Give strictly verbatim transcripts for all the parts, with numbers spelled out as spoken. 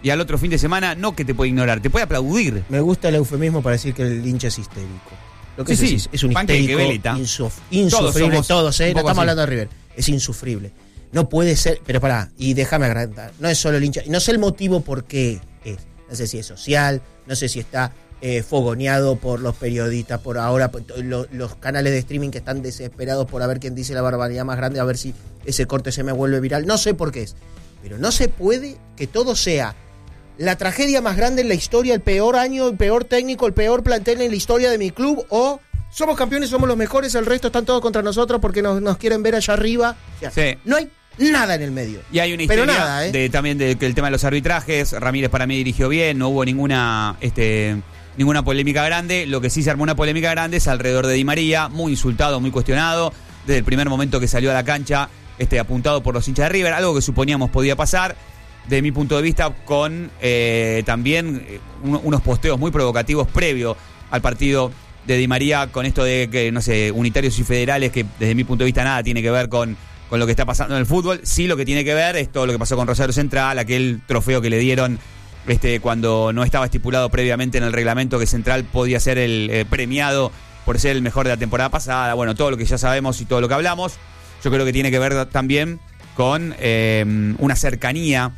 y al otro fin de semana no que te puede ignorar, te puede aplaudir. Me gusta el eufemismo para decir que el hincha es histérico. Lo que sí, sí, es, es un Panqueque, histérico veleta. insuf, insufrible, todos, todos ¿eh? No estamos así. Hablando de River, es insufrible. No puede ser, pero pará, y déjame agrandar, no es solo el hincha, no sé el motivo por qué es, no sé si es social, no sé si está eh, fogoneado por los periodistas, por ahora por lo, los canales de streaming que están desesperados por a ver quién dice la barbaridad más grande, a ver si ese corte se me vuelve viral, no sé por qué es, pero no se puede que todo sea la tragedia más grande en la historia, el peor año, el peor técnico, el peor plantel en la historia de mi club, o somos campeones, somos los mejores, el resto están todos contra nosotros porque nos, nos quieren ver allá arriba. O sea, sí. No hay nada en el medio. Y hay una historia Pero nada, ¿eh? de, también del de, tema de los arbitrajes. Ramírez para mí dirigió bien, no hubo ninguna este ninguna polémica grande. Lo que sí se armó una polémica grande es alrededor de Di María, muy insultado, muy cuestionado, desde el primer momento que salió a la cancha, este apuntado por los hinchas de River, algo que suponíamos podía pasar. De mi punto de vista, con eh, también eh, un, unos posteos muy provocativos previo al partido de Di María, con esto de que, no sé, unitarios y federales, que desde mi punto de vista nada tiene que ver con, con lo que está pasando en el fútbol. Sí, lo que tiene que ver es todo lo que pasó con Rosario Central, aquel trofeo que le dieron este cuando no estaba estipulado previamente en el reglamento que Central podía ser el eh, premiado por ser el mejor de la temporada pasada. Bueno, todo lo que ya sabemos y todo lo que hablamos. Yo creo que tiene que ver también con eh, una cercanía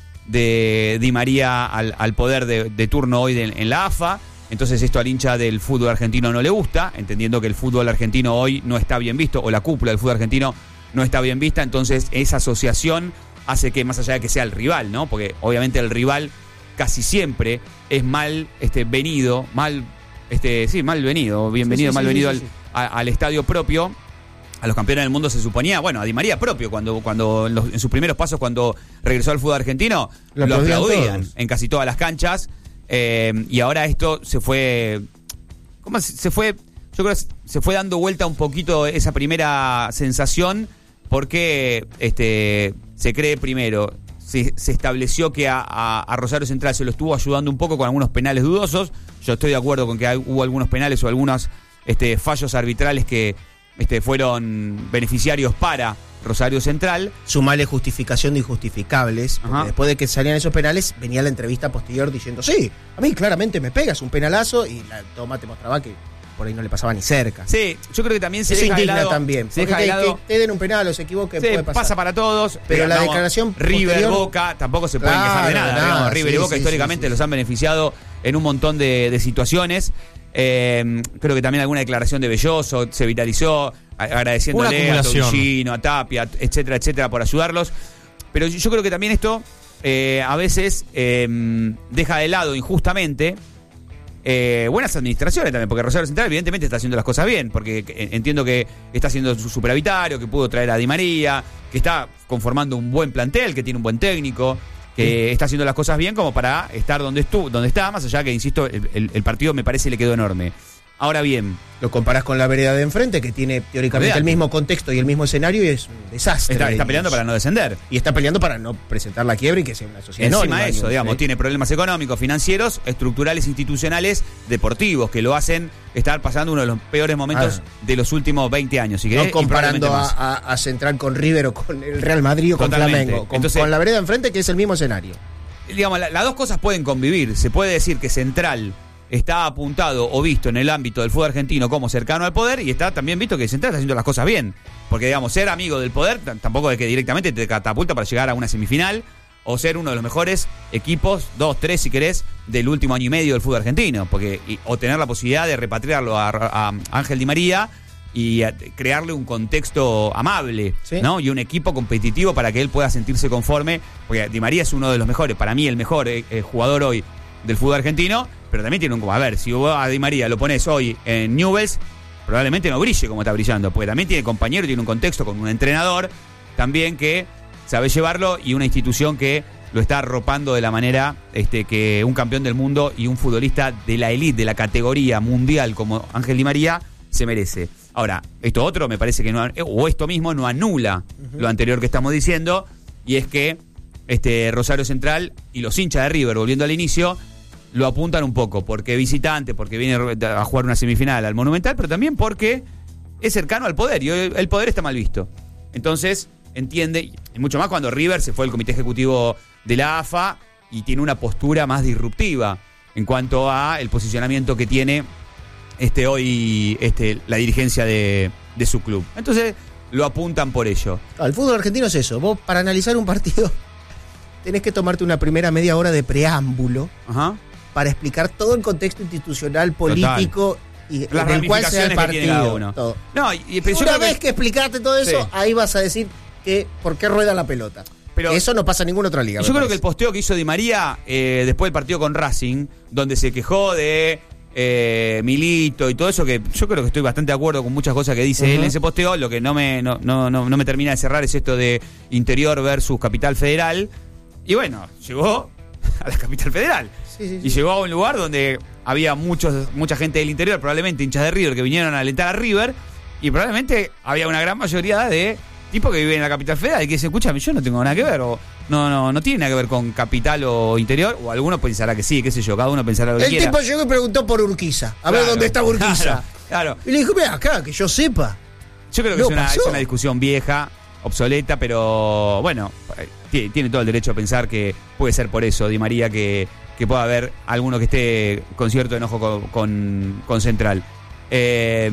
de Di María al, al poder de, de turno hoy de, en la A F A. Entonces esto al hincha del fútbol argentino no le gusta, entendiendo que el fútbol argentino hoy no está bien visto, o la cúpula del fútbol argentino no está bien vista. Entonces esa asociación hace que, más allá de que sea el rival, ¿no? Porque obviamente el rival casi siempre es mal este, venido, mal, este, sí, mal venido, bienvenido, sí, sí, mal sí, venido sí, sí, sí. Al, a, al estadio propio. A los campeones del mundo se suponía, bueno, a Di María propio, cuando, cuando en, los, en sus primeros pasos, cuando regresó al fútbol argentino, lo, lo aplaudían todos. En casi todas las canchas. Eh, y ahora esto se fue. ¿Cómo se fue? Yo creo que se fue dando vuelta un poquito esa primera sensación, porque este se cree primero. Se, se estableció que a, a, a Rosario Central se lo estuvo ayudando un poco con algunos penales dudosos. Yo estoy de acuerdo con que hay, hubo algunos penales o algunos este, fallos arbitrales que Este, fueron beneficiarios para Rosario Central. Sumale justificación de injustificables, porque Ajá. después de que salían esos penales, venía la entrevista posterior diciendo, sí, a mí claramente me pegas un penalazo, y la toma te mostraba que por ahí no le pasaba ni cerca. Sí, yo creo que también se Eso deja indigna de lado, también. Se deja que, de lado, que te den un penal o se equivoquen, sí, puede pasar. Pasa para todos, pero, pero la no, declaración River, posterior, Boca, tampoco se pueden claro, quejar de nada. nada ¿no? River sí, y Boca sí, históricamente sí, sí, los sí. han beneficiado en un montón de, de situaciones. Eh, creo que también alguna declaración de Belloso se viralizó, agradeciéndole a Tobillino, a Tapia, etcétera, etcétera, por ayudarlos. Pero yo creo que también esto eh, a veces eh, deja de lado injustamente eh, buenas administraciones también, porque Rosario Central evidentemente está haciendo las cosas bien, porque entiendo que está haciendo su superavitario, que pudo traer a Di María, que está conformando un buen plantel, que tiene un buen técnico, que sí. está haciendo las cosas bien como para estar donde, estuvo, donde está, más allá que, insisto, el, el, el partido me parece le quedó enorme. Ahora bien, lo comparás con la vereda de enfrente, que tiene teóricamente Olvidate. el mismo contexto y el mismo escenario, y es un desastre. Está, está peleando para no descender. Y está peleando para no presentar la quiebra y que sea una sociedad encima de eso, ¿no? digamos, ¿sí? Tiene problemas económicos, financieros, estructurales, institucionales, deportivos, que lo hacen estar pasando uno de los peores momentos ah. de los últimos veinte años. Si querés, no comparando a, a, a Central con River o con el Real Madrid o con Totalmente. Flamengo, con, Entonces, con la vereda de enfrente, que es el mismo escenario. Digamos, la, las dos cosas pueden convivir. Se puede decir que Central está apuntado o visto en el ámbito del fútbol argentino como cercano al poder, y está también visto que Central está haciendo las cosas bien. Porque, digamos, ser amigo del poder t- tampoco es que directamente te catapulta para llegar a una semifinal o ser uno de los mejores equipos, dos, tres si querés, del último año y medio del fútbol argentino. Porque, y, o tener la posibilidad de repatriarlo a, a Ángel Di María y a, crearle un contexto amable, ¿sí? ¿no? Y un equipo competitivo para que él pueda sentirse conforme. Porque Di María es uno de los mejores, para mí el mejor eh, eh, jugador hoy del fútbol argentino, pero también tiene un como, a ver, si vos a Di María lo pones hoy en Newell's, probablemente no brille como está brillando, porque también tiene compañero, tiene un contexto con un entrenador también que sabe llevarlo, y una institución que lo está arropando de la manera este, que un campeón del mundo y un futbolista de la elite, de la categoría mundial como Ángel Di María se merece. Ahora, esto otro me parece que no, o esto mismo no anula uh-huh. lo anterior que estamos diciendo, y es que este Rosario Central y los hinchas de River, volviendo al inicio, lo apuntan un poco, porque visitante, porque viene a jugar una semifinal al Monumental, pero también porque es cercano al poder, y el poder está mal visto. Entonces, entiende, y mucho más cuando River se fue al comité ejecutivo de la A F A, y tiene una postura más disruptiva en cuanto a el posicionamiento que tiene este hoy este la dirigencia de, de su club. Entonces lo apuntan por ello. No, el fútbol argentino es eso. Vos, para analizar un partido, tenés que tomarte una primera media hora de preámbulo. Ajá. Para explicar todo el contexto institucional, político y las del cual se da el partido. Uno. Todo. No, y, y una vez que, que explicaste todo eso, sí. ahí vas a decir que por qué rueda la pelota. Pero eso no pasa en ninguna otra liga. Yo creo parece. que el posteo que hizo Di María eh, después del partido con Racing, donde se quejó de eh, Milito y todo eso, que yo creo que estoy bastante de acuerdo con muchas cosas que dice uh-huh. él en ese posteo. Lo que no me, no, no, no, no me termina de cerrar es esto de Interior versus Capital Federal. Y bueno, llegó a la Capital Federal. Sí, sí, sí. Y llegó a un lugar donde había muchos, mucha gente del interior, probablemente hinchas de River, que vinieron a alentar a River, y probablemente había una gran mayoría de tipos que viven en la Capital Federal y que dicen, escúchame, yo no tengo nada que ver, o no, no, no tiene nada que ver con Capital o Interior, o alguno pensará que sí, qué sé yo, cada uno pensará lo que el quiera. El tipo llegó y preguntó por Urquiza, a claro, ver dónde está Urquiza. Claro, claro. Y le dijo, mira, acá, que yo sepa. Yo creo que es una, es una discusión vieja, obsoleta, pero bueno, tiene, tiene todo el derecho a pensar que puede ser por eso, Di María, que, que pueda haber alguno que esté con cierto enojo con, con, con Central. Eh,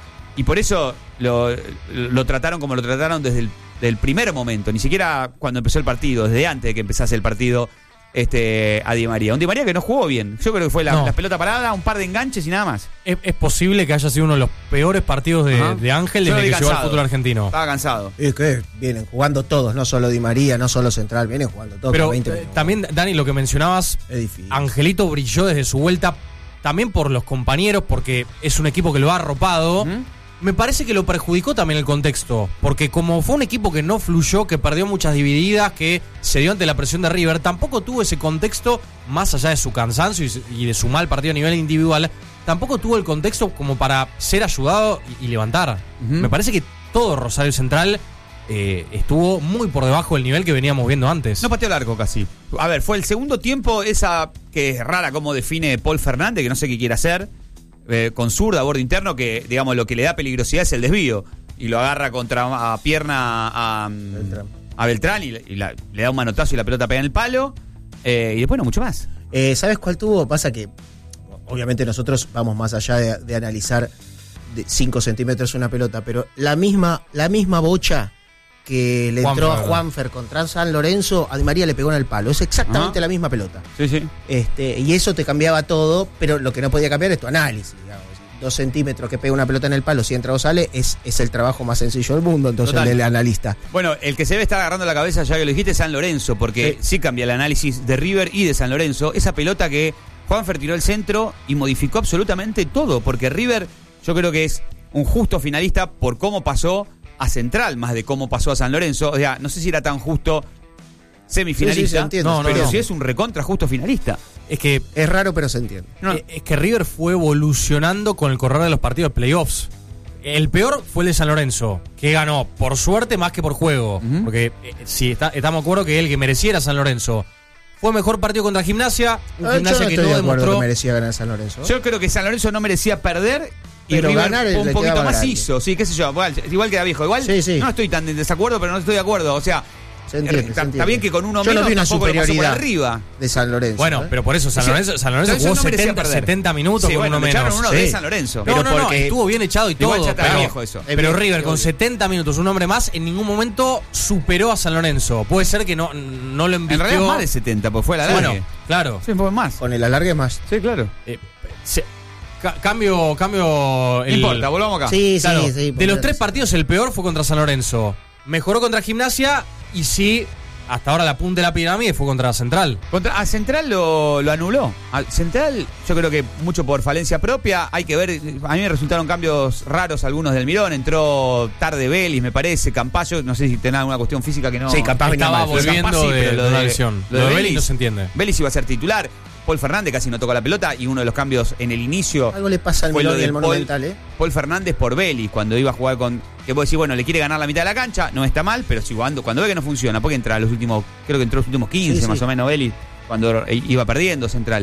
y por eso lo, lo trataron como lo trataron desde el del primer momento, ni siquiera cuando empezó el partido, desde antes de que empezase el partido, este a Di María. Un Di María que no jugó bien. Yo creo que fue la, no. la pelota parada, un par de enganches y nada más. Es, es posible que haya sido uno de los peores partidos de, de Ángel desde que llegó al fútbol argentino. Estaba cansado. Es que vienen jugando todos, no solo Di María, no solo Central, vienen jugando todos. Pero veinte eh, también, Dani, lo que mencionabas, Angelito brilló desde su vuelta, también por los compañeros, porque es un equipo que lo ha arropado. ¿Mm? Me parece que lo perjudicó también el contexto, porque como fue un equipo que no fluyó, que perdió muchas divididas, que se dio ante la presión de River, tampoco tuvo ese contexto, más allá de su cansancio y de su mal partido a nivel individual, tampoco tuvo el contexto como para ser ayudado y, y levantar. Uh-huh. Me parece que todo Rosario Central eh, estuvo muy por debajo del nivel que veníamos viendo antes. No pateó el arco casi. A ver, fue el segundo tiempo, esa que es rara como define Paul Fernández, que no sé qué quiere hacer. Eh, con zurda, borde interno, que digamos lo que le da peligrosidad es el desvío y lo agarra contra a pierna a Beltrán, a Beltrán y, y la, le da un manotazo y la pelota pega en el palo eh, y después no mucho más. Eh, ¿Sabes cuál tuvo? Pasa que obviamente nosotros vamos más allá de, de analizar de cinco centímetros una pelota, pero la misma, la misma bocha que le entró Juanfer. a Juanfer contra San Lorenzo, a Di María le pegó en el palo. Es exactamente uh-huh. la misma pelota. Sí, sí. Este, y eso te cambiaba todo, pero lo que no podía cambiar es tu análisis. Digamos. Dos centímetros que pega una pelota en el palo, si entra o sale, es, es el trabajo más sencillo del mundo, entonces Total. el del analista. Bueno, el que se debe estar agarrando la cabeza, ya que lo dijiste, es San Lorenzo, porque sí. sí cambia el análisis de River y de San Lorenzo. Esa pelota que Juanfer tiró el centro y modificó absolutamente todo, porque River yo creo que es un justo finalista por cómo pasó a Central, más de cómo pasó a San Lorenzo. O sea, no sé si era tan justo semifinalista, sí, sí, entiende, no, no, pero no. si es un recontra justo finalista. Es que es raro, pero se entiende. No. Es que River fue evolucionando con el correr de los partidos de playoffs. El peor fue el de San Lorenzo, que ganó por suerte más que por juego. Uh-huh. Porque eh, si está, estamos de acuerdo que el que mereciera San Lorenzo. Fue mejor partido contra Gimnasia, un ah, Gimnasia no que no de demostró que merecía ganar San Lorenzo. Yo creo que San Lorenzo no merecía perder. Y pero River ganar un poquito más grande. hizo, sí, qué sé yo, igual, igual queda viejo. Igual sí, sí. no estoy tan en desacuerdo, pero no estoy de acuerdo. O sea, se entiende, está, se entiende. está bien que con uno yo menos no vi una superioridad arriba de San Lorenzo. Bueno, ¿eh? pero por eso San Lorenzo, San Lorenzo jugó no setenta, setenta minutos sí, con bueno, uno menos. uno sí. de San Lorenzo. Pero no, no, porque no, estuvo bien echado y todo. Igual ya está pero, viejo eso. Pero bien, River con setenta minutos, un hombre más, en ningún momento superó a San Lorenzo. Puede ser que no, no lo envistió. En realidad más de setenta, pues fue el alargue. Bueno, claro. Sí, fue más. Con el alargue más. Sí, claro. Eh, se, ca- cambio, cambio. El, no importa, volvamos acá. Sí, claro, sí, sí. De los tres partidos, el peor fue contra San Lorenzo. Mejoró contra Gimnasia y sí. Hasta ahora la punta de la pirámide fue contra Central. Contra, a Central lo, lo anuló. A Central, yo creo que mucho por falencia propia. Hay que ver, a mí me resultaron cambios raros algunos del Mirón. Entró tarde Vélez, me parece. Campayo, no sé si tenía alguna cuestión física que no. Sí, capaz estaba volviendo Campaz, sí, de, lo de de la lesión. Lo, lo de Vélez no se entiende. Vélez iba a ser titular. Paul Fernández casi no tocó la pelota y uno de los cambios en el inicio. Algo le pasa al Mirón del Monumental, ¿eh? Paul Fernández por Vélez, cuando iba a jugar con. Que vos decís, bueno, le quiere ganar la mitad de la cancha, no está mal, pero si cuando, cuando ve que no funciona, porque entra a los últimos, creo que entró los últimos quince sí, más sí. o menos Vélez, cuando iba perdiendo Central.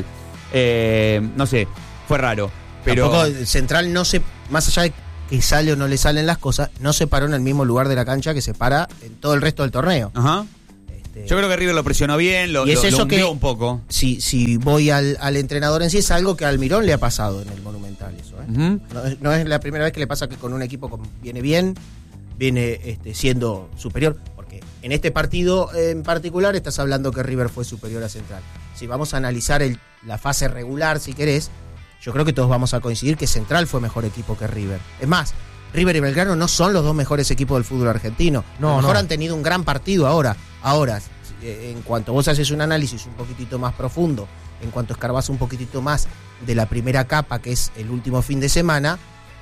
Eh, no sé, fue raro. Pero tampoco Central no se, más allá de que sale o no le salen las cosas, no se paró en el mismo lugar de la cancha que se para en todo el resto del torneo. Ajá. Este, Yo creo que River lo presionó bien, lo, y es lo, eso lo hundió que, un poco. Si, si voy al, al entrenador en sí, es algo que a Almirón le ha pasado en el Monumental. Eso, ¿eh? uh-huh. no, es, no es la primera vez que le pasa que con un equipo con, viene bien, viene este, siendo superior. Porque en este partido en particular estás hablando que River fue superior a Central. Si vamos a analizar el, la fase regular, si querés, yo creo que todos vamos a coincidir que Central fue mejor equipo que River. Es más, River y Belgrano no son los dos mejores equipos del fútbol argentino. No, a lo mejor no. Han tenido un gran partido ahora. Ahora, en cuanto vos haces un análisis un poquitito más profundo, en cuanto escarbás un poquitito más de la primera capa, que es el último fin de semana,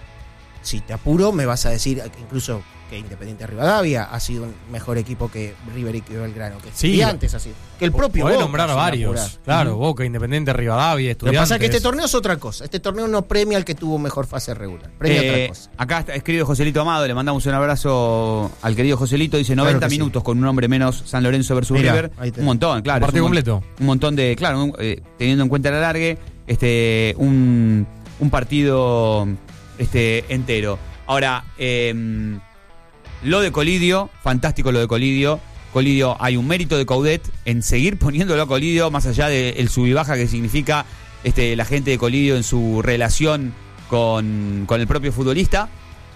si te apuro, me vas a decir incluso que Independiente Rivadavia ha sido un mejor equipo que River y que Belgrano, que sí, antes ha sido, que el propio Boca. Boca, nombrar a varios, claro, uh-huh. Boca, Independiente Rivadavia, Estudiantes. Lo que pasa es que este torneo es otra cosa, este torneo no premia al que tuvo mejor fase regular, premia eh, otra cosa. Acá está escribe Joselito Amado, le mandamos un abrazo al querido Joselito, dice noventa claro minutos sí. Con un hombre menos San Lorenzo versus Mirá, River, un montón, claro. Un partido un, completo. Un montón de, claro, un, eh, teniendo en cuenta la largue, este, un, un partido este, entero. Ahora, eh, lo de Colidio, fantástico lo de Colidio. Colidio, hay un mérito de Coudet en seguir poniéndolo a Colidio, más allá del sub y baja que significa este, la gente de Colidio en su relación con, con el propio futbolista.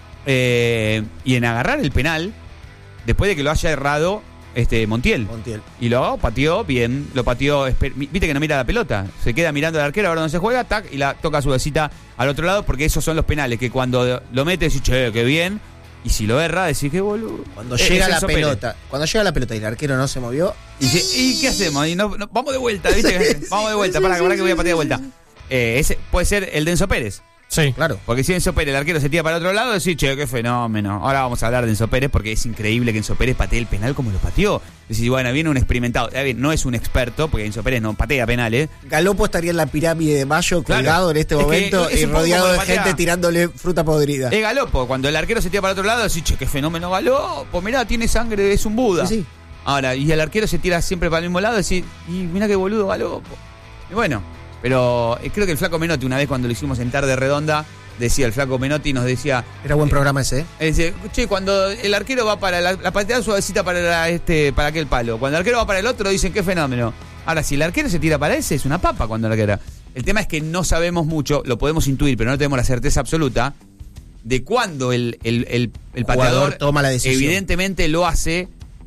Eh, y en agarrar el penal, después de que lo haya errado este, Montiel. Montiel. Y lo pateó bien, lo pateó, viste que no mira la pelota, se queda mirando al arquero, ahora donde se juega, tac, y la toca su besita al otro lado, porque esos son los penales, que cuando lo mete decís, che, qué bien. Y si lo erra, decís que boludo. Cuando eh, llega la pelota, Pérez. cuando llega la pelota y el arquero no se movió. Y, dice, ¿y qué hacemos? Y no, no, vamos de vuelta, ¿viste? Vamos de vuelta, para, para que voy a patear de vuelta. Eh, ese puede ser el de Enzo Pérez. Sí, claro. Porque si Enzo Pérez, el arquero se tira para el otro lado, decís, che, qué fenómeno. Ahora vamos a hablar de Enzo Pérez porque es increíble que Enzo Pérez patee el penal como lo pateó. Decís, bueno, viene un experimentado. No es un experto, porque Enzo Pérez no patea penales. Galopo estaría en la pirámide de Mayo colgado claro. en este es momento y rodeado de gente tirándole fruta podrida. Es Galopo. Cuando el arquero se tira para el otro lado, decís, che, qué fenómeno Galopo. Mirá, tiene sangre, es un Buda. Sí, sí. Ahora, y el arquero se tira siempre para el mismo lado, decís, y mirá qué boludo Galopo. Y bueno, pero creo que el flaco Menotti, una vez cuando lo hicimos en Tarde Redonda, decía el flaco Menotti, nos decía... Era buen programa ese, ¿eh? Dice, che, cuando el arquero va para la, la pateada suavecita para, la, este, para aquel palo. Cuando el arquero va para el otro, dicen, qué fenómeno. Ahora, si el arquero se tira para ese, es una papa cuando el arquero... El tema es que no sabemos mucho, lo podemos intuir, pero no tenemos la certeza absoluta de cuándo el, el, el, el pateador toma la decisión. Evidentemente lo hace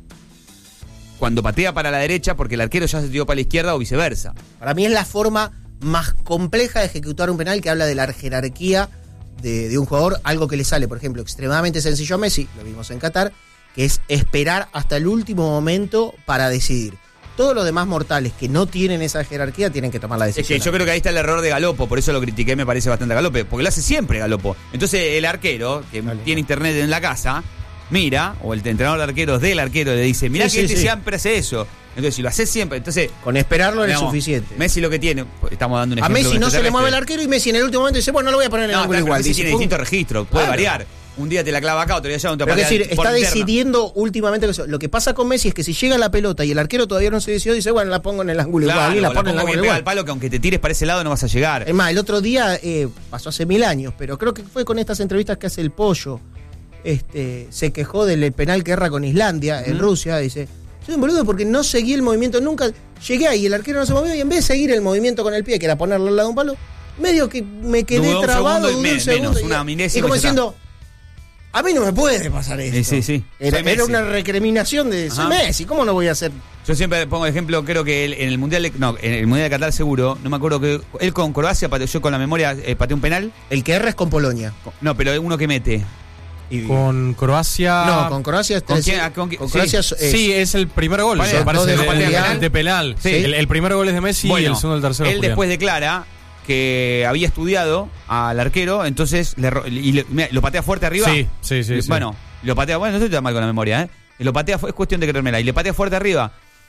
cuando patea para la derecha porque el arquero ya se tiró para la izquierda o viceversa. Para mí es la forma más compleja de ejecutar un penal, que habla de la jerarquía De, de un jugador, algo que le sale, por ejemplo, extremadamente sencillo a Messi, lo vimos en Qatar, que es esperar hasta el último momento para decidir. Todos los demás mortales que no tienen esa jerarquía tienen que tomar la decisión. Es que yo creo que ahí está el error de Galopo, por eso lo critiqué, me parece bastante a Galope, porque lo hace siempre Galopo. Entonces el arquero, que vale, tiene internet en la casa, mira, o el entrenador de arqueros del arquero le dice, mirá sí, que sí, este sí. siempre hace eso. Entonces, si lo haces siempre, entonces... Con esperarlo digamos, es suficiente. Messi lo que tiene, estamos dando un ejemplo... A Messi no se le mueve el arquero y Messi en el último momento dice, bueno, no lo voy a poner en el no, ángulo claro, igual. Messi dice, tiene distintos registros, puede claro. variar. Un día te la clava acá, otro día allá, otro día Es decir, está decidiendo últimamente... Lo que pasa con Messi es que si llega la pelota y el arquero todavía no se decidió, dice, bueno, la pongo en el ángulo claro, igual. Y la, la pone en el ángulo igual. Al palo que aunque te tires para ese lado no vas a llegar. Es más, el otro día, eh, pasó hace mil años, pero creo que fue con estas entrevistas que hace el Pollo, este, se quejó del penal que erra con Islandia, en mm. Rusia, dice... Soy un boludo porque no seguí el movimiento nunca. Llegué ahí, el arquero no se movió y en vez de seguir el movimiento con el pie, que era ponerlo al lado de un palo, medio que me quedé dudó trabado, un dudé un segundo. Menos, una y, y como diciendo, a mí no me puede pasar esto. Sí, sí, sí. Era, era una recriminación de soy Messi, ¿cómo no voy a hacer? Yo siempre pongo el ejemplo, creo que él, en el Mundial de, no, en el Mundial de Qatar seguro, no me acuerdo que él con Croacia, pateó, yo con la memoria eh, pateó un penal. El que erra es con Polonia. No, pero uno que mete. Y con Croacia. No, con Croacia es ¿Con quién? ¿Con, con Croacia sí. Es, sí, es el primer gol. Vale, me parece de, de, Julián, de penal. Sí. El, el primer gol es de Messi bueno, y el segundo el tercero. Él Julián. después declara que había estudiado al arquero, entonces le, y le, mira, lo patea fuerte arriba. Sí, sí, sí. Bueno, sí. lo patea, bueno, no estoy tan mal con la memoria, ¿eh? Lo patea, es cuestión de creérmela, y le patea fuerte arriba.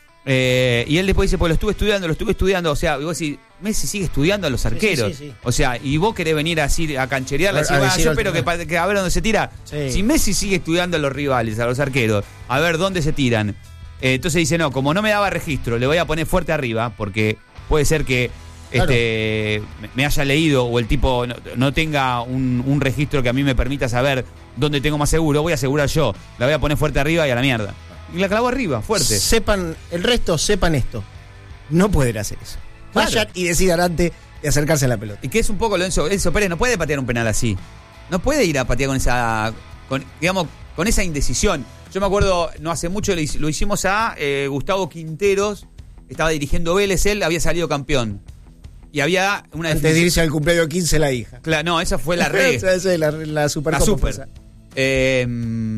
Eh, y él después dice, pues lo estuve estudiando, lo estuve estudiando. O sea, y vos decís, Messi sigue estudiando a los arqueros. Sí, sí, sí, sí. O sea, y vos querés venir así a cancherearla. A, a, a yo espero que, que a ver dónde se tira. Sí. Si Messi sigue estudiando a los rivales, a los arqueros, a ver dónde se tiran. Eh, entonces dice, no, como no me daba registro, le voy a poner fuerte arriba, porque puede ser que claro. este me haya leído o el tipo no, no tenga un, un registro que a mí me permita saber dónde tengo más seguro. Voy a asegurar yo. La voy a poner fuerte arriba y a la mierda. Y la clavó arriba, fuerte. Sepan, el resto sepan esto. No pueden hacer eso. Claro. Vayan y decidan antes de acercarse a la pelota. Y que es un poco lo Enzo, Enzo Pérez no puede patear un penal así. No puede ir a patear con esa, con, digamos, con esa indecisión. Yo me acuerdo, no hace mucho lo hicimos a eh, Gustavo Quinteros, estaba dirigiendo Vélez, él había salido campeón. Y había una Antes de irse al cumpleaños quince la hija. Claro, no, esa fue la re. Esa es la, la super. La super. Eh,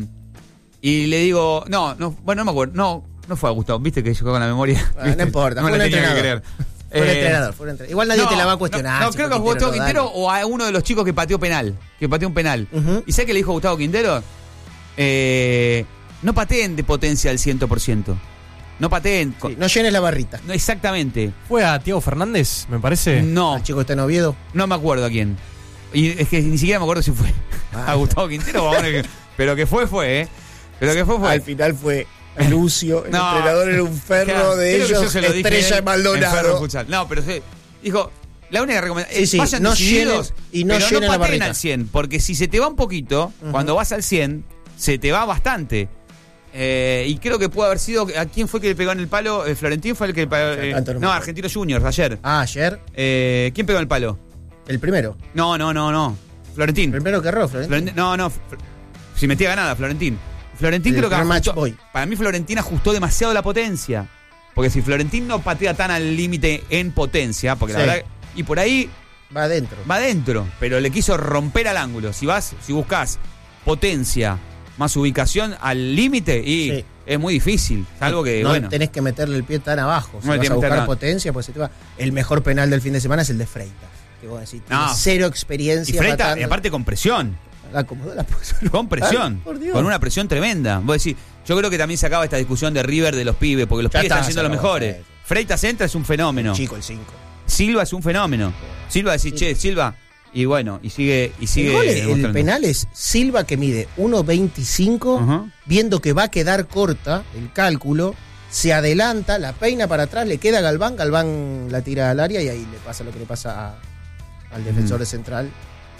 y le digo, no, no, bueno, no me acuerdo, no, no fue a Gustavo, viste que llegó con la memoria. Ah, no importa, no fue la un tenía que entrenador. creer. Fue un Eh, entrenador, fue un entrenador. Igual nadie no, te la va a cuestionar. No, no si creo que a fue Gustavo Quintero, Quintero o a uno de los chicos que pateó penal, que pateó un penal. Uh-huh. ¿Y sabes qué le dijo Gustavo Quintero? Eh, no pateen de potencia al cien por ciento. No pateen. Sí, no llenes la barrita. No, exactamente. ¿Fue a Thiago Fernández, me parece? No. El chico está en Oviedo. No me acuerdo a quién. Y es que ni siquiera me acuerdo si fue Ah, a Gustavo Quintero o a uno que, pero que fue, fue, ¿eh? Pero que fue, fue. Al final fue Lucio, el No, entrenador era un ferro claro, de creo que yo ellos, se lo dije estrella él, de en Ferro Maldonado. Futsal. No, pero sí, dijo, la única recomendación Sí, sí, vayan no decididos, llenen- y no pero llenen no la pateen barrita. al cien, porque si se te va un poquito, Ujú. cuando vas al cien, se te va bastante. Eh, y creo que puede haber sido, ¿a quién fue que le pegó en el palo? Eh, Florentín fue el que le pegó, Ya eh, tanto no me no, acuerdo. Argentinos Juniors, ayer. Ah, ayer, Eh, ¿Quién pegó en el palo? el primero. No, no, no, no. Florentín. El primero que erró, Florentín. Florentín- No, no. Fl- Si metía ganada, Florentín. Florentín El creo que primer match ajustó- boy. Para mí Florentín ajustó demasiado la potencia. Porque si Florentín no patea tan al límite en potencia, porque la Sí. verdad. Y por ahí Va adentro. va adentro, pero le quiso romper al ángulo. Si vas, si buscas potencia más ubicación al límite, y Sí. es muy difícil. Salvo que, no bueno. tenés que meterle el pie tan abajo. Si No le vas tenés a que meter buscar nada. potencia, pues se te va. El mejor penal del fin de semana es el de Freitas. Que vos decís, tiene No. cero Y experiencia. Freita, matando. y aparte con presión. Acomodó la posición. Con presión. Ay, por Dios. Con una presión tremenda. Vos decís, yo creo que también se acaba esta discusión de River de los pibes, porque los Ya pibes está, están siendo se los acabó, mejores. sí. Freitas entra, es un fenómeno. El chico, el cinco. Silva es un fenómeno. Silva decís, che, Silva. Y bueno, y sigue. Y sigue El, gol, el demostrando. penal es Silva que mide uno veinticinco, Ajá. viendo que va a quedar corta el cálculo, se adelanta, la peina para atrás, le queda a Galván, Galván la tira al área y ahí le pasa lo que le pasa a- al defensor Mm. central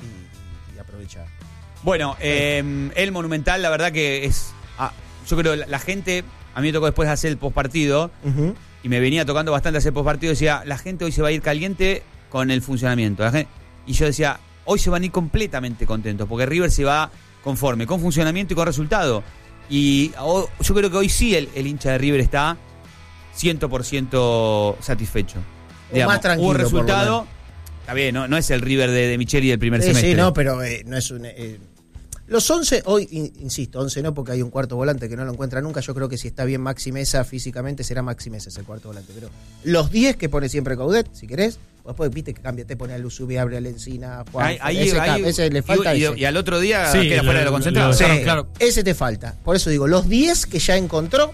y, y aprovecha. Bueno, eh, el Monumental, la verdad que es. ah, yo creo la, la gente. A mí me tocó después hacer el postpartido. Ujú. Y me venía tocando bastante hacer postpartido. Decía, la gente hoy se va a ir caliente con el funcionamiento. La gente- y yo decía, hoy se van a ir completamente contentos. Porque River se va conforme, con funcionamiento y con resultado. Y oh, yo creo que hoy sí el, el hincha de River está cien por ciento satisfecho. O más tranquilo, hubo por lo resultado. menos. Está bien, no, no es el River de, de Micheli del primer Sí, semestre. sí, no, pero eh, no es un... eh, los once, hoy, in- insisto, once no, porque hay un cuarto volante que no lo encuentra nunca. Yo creo que si está bien Maxi Mesa físicamente, será Maxi Mesa ese cuarto volante. Pero los diez que pone siempre Caudet, si querés, después viste que cambia, te pone a Luzubi, abre a Lencina, Juan. Ahí- ahí- ese, ahí- ese le falta y, y- ese. y al otro día Sí, queda lo- fuera de lo lo- concentrado. lo Sí, dejaron claro. ese te falta. Por eso digo, los diez que ya encontró,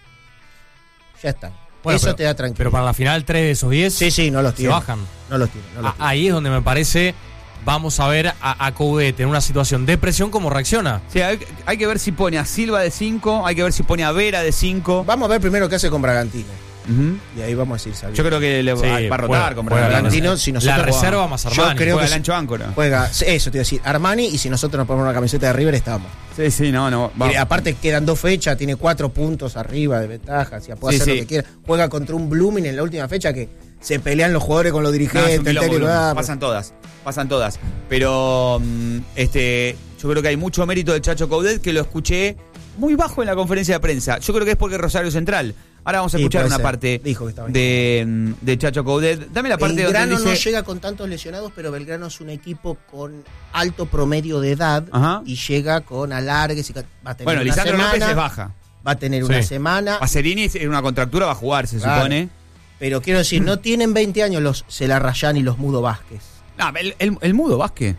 ya están. Bueno, eso pero- te da tranquilo. Pero para la final, tres de esos diez Sí, sí, no los se tiene. bajan. No los tiene, no los A- tiene. Ahí es donde me parece, vamos a ver a, a Coudet en una situación de presión cómo reacciona. Sí, hay, hay que ver si pone a Silva de cinco, hay que ver si pone a Vera de cinco. Vamos a ver primero qué hace con Bragantino. Y ahí vamos a ir sabiendo. Yo creo que le va, Sí, va a rotar juega- con juega Bragantino. Bragantino, si nosotros La jugamos- reserva más Yo Armani. creo Juega que el si- ancho áncora. Juega, eso te iba a decir, Armani, y si nosotros nos ponemos una camiseta de River, estamos. Sí, sí, no, no. va- Y aparte quedan dos fechas, tiene cuatro puntos arriba de ventaja, si puede Sí, hacer sí. lo que quiera. Juega contra un Blooming en la última fecha que se pelean los jugadores con los No, es dirigentes. un el quilombo, técnico, Blum. ah, Pasan todas, pasan todas. Pero mm, este, yo creo que hay mucho mérito del Chacho Coudet, que lo escuché muy bajo en la conferencia de prensa. Yo creo que es porque es Rosario Central. Ahora vamos a Sí, escuchar puede una ser. parte Dijo que estaba de, mm, de Chacho Coudet. Dame la parte donde Belgrano él dice, no llega con tantos lesionados, pero Belgrano es un equipo con alto promedio de edad Ajá. y llega con alargues y ca- va a tener bueno, una Lisandro semana, López es baja. va a tener una Sí. semana, Pacerini en una contractura va a jugar, se Claro. supone. pero quiero decir, no tienen veinte años los Celarrayán y los Mudo Vázquez. No, el, el, el Mudo Vázquez.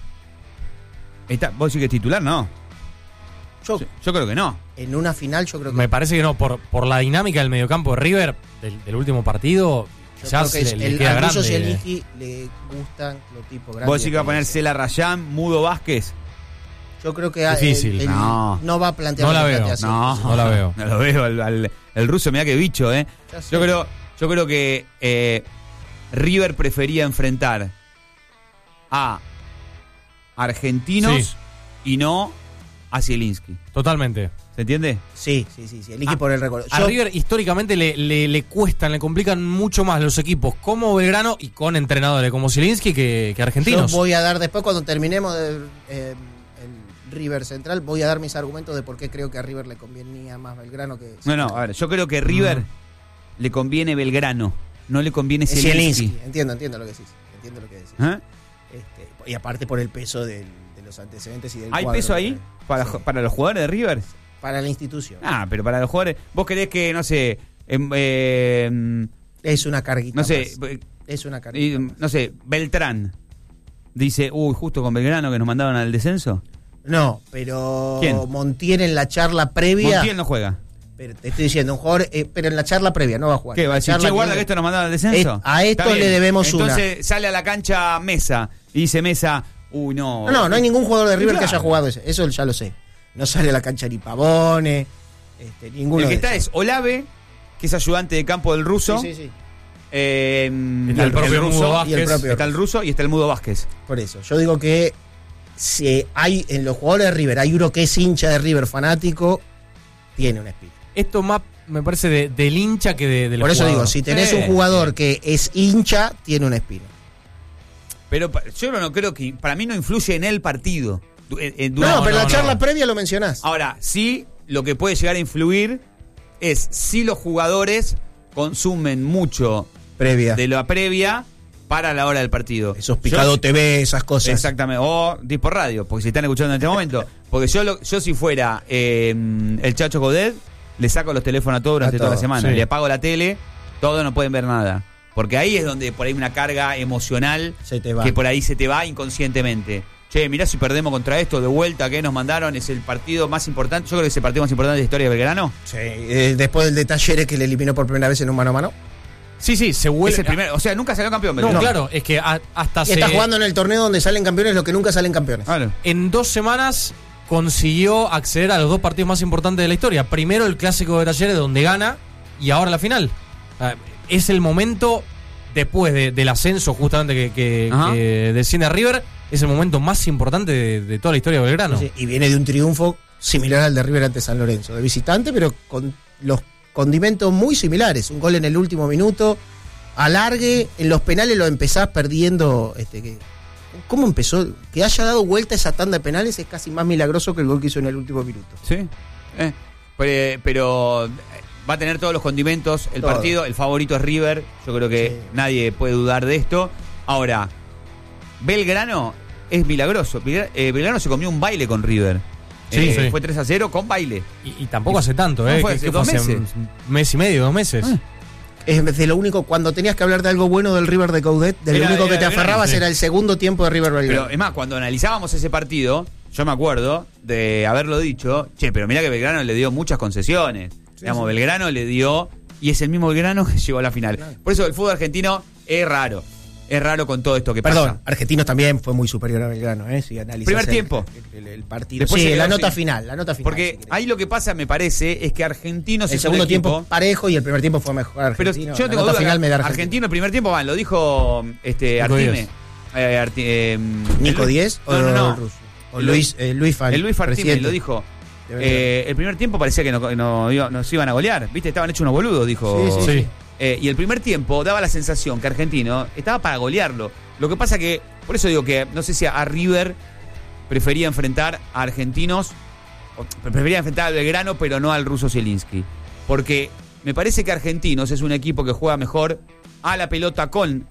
Está, ¿Vos decís que es titular? No. Yo, Yo, yo creo que no. en una final, yo creo que Me parece que no, por, por la dinámica del mediocampo de River, del, del último partido, Yo quizás creo que le, es- le el, queda al Russo grande. Zielinski le gustan los tipos grandes. Vos decís que va a poner experiencia. Cela Rayán, Mudo Vázquez. Yo creo que ah, Difícil. el- el- No. no va a plantear No lo la que veo. plantea No, siempre. no la veo. No lo veo. El, al- el ruso, mirá que bicho, ¿eh? Ya sé. Yo creo, yo creo que eh, River prefería enfrentar a argentinos Sí. y no a Zielinski. Totalmente. ¿Se entiende? Sí, sí, sí, sí. Elige a, por el récord. A River históricamente le, le, le cuestan, le complican mucho más los equipos como Belgrano y con entrenadores como Zielinski que, que argentinos. Yo voy a dar, después cuando terminemos de, eh, el River Central, voy a dar mis argumentos de por qué creo que a River le convenía más Belgrano que... No, no, a ver, yo creo que River mm. le conviene Belgrano, no le conviene Zielinski. Zielinski. Entiendo, entiendo lo que decís. Entiendo lo que decís. ¿Eh? Este, y aparte por el peso del, de los antecedentes y del ¿Hay cuadro, peso ahí para, sí. para los jugadores de River? Para la institución. Ah, pero para los jugadores. ¿Vos querés que, no sé. Eh, eh, es una carguita. No sé. Más. Es una carguita. Eh, no sé, Beltrán. Dice, uy, justo con Belgrano que nos mandaron al descenso. No, pero. ¿Quién? Montiel en la charla previa. Montiel no juega. Pero te estoy diciendo, un jugador. Eh, pero en la charla previa no va a jugar. ¿Qué va a decir? Che, guarda que esto nos mandaron al descenso. Es, a esto le debemos Entonces, una. Entonces sale a la cancha Mesa y dice Mesa, uy, no. No, no, no hay ningún jugador de River claro. que haya jugado ese. Eso ya lo sé. No sale a la cancha ni Pavone. Este, ninguno el que de está esos. es Olave, que es ayudante de campo del ruso. Sí, sí, sí. Eh, está el, el propio ruso, Mudo Vázquez. Y el propio está el ruso y está el Mudo Vázquez. Por eso, yo digo que si hay en los jugadores de River, hay uno que es hincha de River fanático, tiene un espíritu. Esto más me parece de, del hincha que de, del Por eso jugador. digo, si tenés sí, un jugador sí. que es hincha, tiene un espíritu. Pero yo no creo que, para mí no influye en el partido. En, en, No, durante- pero en la no, charla no. previa lo mencionás. Ahora, sí, lo que puede llegar a influir es si los jugadores consumen mucho Previa. de la previa para la hora del partido. Esos Picado Yo- T V, esas cosas. Exactamente, o tipo radio, porque si están escuchando en este momento. Porque yo lo- yo si fuera eh, el Chacho Godet, le saco los teléfonos a todos durante A toda la todos, semana. sí. Le apago la tele, todos no pueden ver nada. Porque ahí es donde por ahí una carga emocional Se te va. que por ahí se te va inconscientemente. Che, mirá si perdemos contra esto de vuelta que nos mandaron, es el partido más importante. Yo creo que es el partido más importante de la historia de Belgrano. Sí, eh, después del de Talleres que le eliminó por primera vez en un mano a mano. Sí, sí, se vuelve. Es el primer, o sea, nunca salió campeón No, Belgrano. claro, es que a- hasta Y se, está jugando en el torneo donde salen campeones lo que nunca salen campeones. Claro. en dos semanas consiguió acceder a los dos partidos más importantes de la historia. Primero el clásico de Talleres donde gana y ahora la final. Ah, Es el momento después de- del ascenso justamente que, que, Ajá. que desciende a River, es el momento más importante de, de toda la historia de Belgrano. Sí, y viene de un triunfo similar al de River ante San Lorenzo, de visitante, pero con los condimentos muy similares. Un gol en el último minuto, alargue, en los penales lo empezás perdiendo. Este, que, ¿Cómo empezó? Que haya dado vuelta esa tanda de penales es casi más milagroso que el gol que hizo en el último minuto. Sí. Eh, pero, pero, eh, va a tener todos los condimentos. El Todo. partido, el favorito es River. Yo creo que Sí. nadie puede dudar de esto. Ahora, Belgrano es milagroso. Belgra- eh, Belgrano se comió un baile con River. Sí, Eh, sí. Fue tres a cero con baile. Y, y tampoco hace tanto, No, ¿eh? fue ¿Qué- hace qué dos fue? meses. un mes y medio, dos meses. Ah. Es de lo único, cuando tenías que hablar de algo bueno del River de Coudet, de lo Era- único que era te Belgrano, aferrabas sí. era el segundo tiempo de River Belgrano. Pero es más, cuando analizábamos ese partido, yo me acuerdo de haberlo dicho, che, pero mira que Belgrano le dio muchas concesiones. Digamos, sí. Belgrano le dio, y es el mismo Belgrano que llegó a la final. Claro. Por eso el fútbol argentino es raro. Es raro con todo esto que Perdón, pasa. Argentinos también fue muy superior a Belgrano, ¿eh? Si analizás Primer el- tiempo. El, el partido. Después sí, se la quedó nota sin- final, la nota final. Porque si querés. ahí lo que pasa, me parece, es que Argentinos el es segundo un equipo, tiempo parejo y el primer tiempo fue mejor pero Argentino. yo no La tengo nota duda, final me da Argentino. Argentino. el primer tiempo, va, lo dijo este Nico Artime. Díez. Eh, Arti- eh, Nico el- Díez o no, no, no. el ruso? O Luis, eh, Luis Fan, El Luis Fartime presidente. lo dijo. De Belgrano. Eh, el primer tiempo parecía que no, no iba- nos iban a golear. ¿Viste? Estaban hechos unos boludos, dijo. Sí, sí, Sí. Eh, y el primer tiempo daba la sensación que Argentino estaba para golearlo. Lo que pasa que, por eso digo que no sé si a River prefería enfrentar a Argentinos, o prefería enfrentar al Belgrano, pero no al ruso Zielinski. Porque me parece que Argentinos es un equipo que juega mejor a la pelota con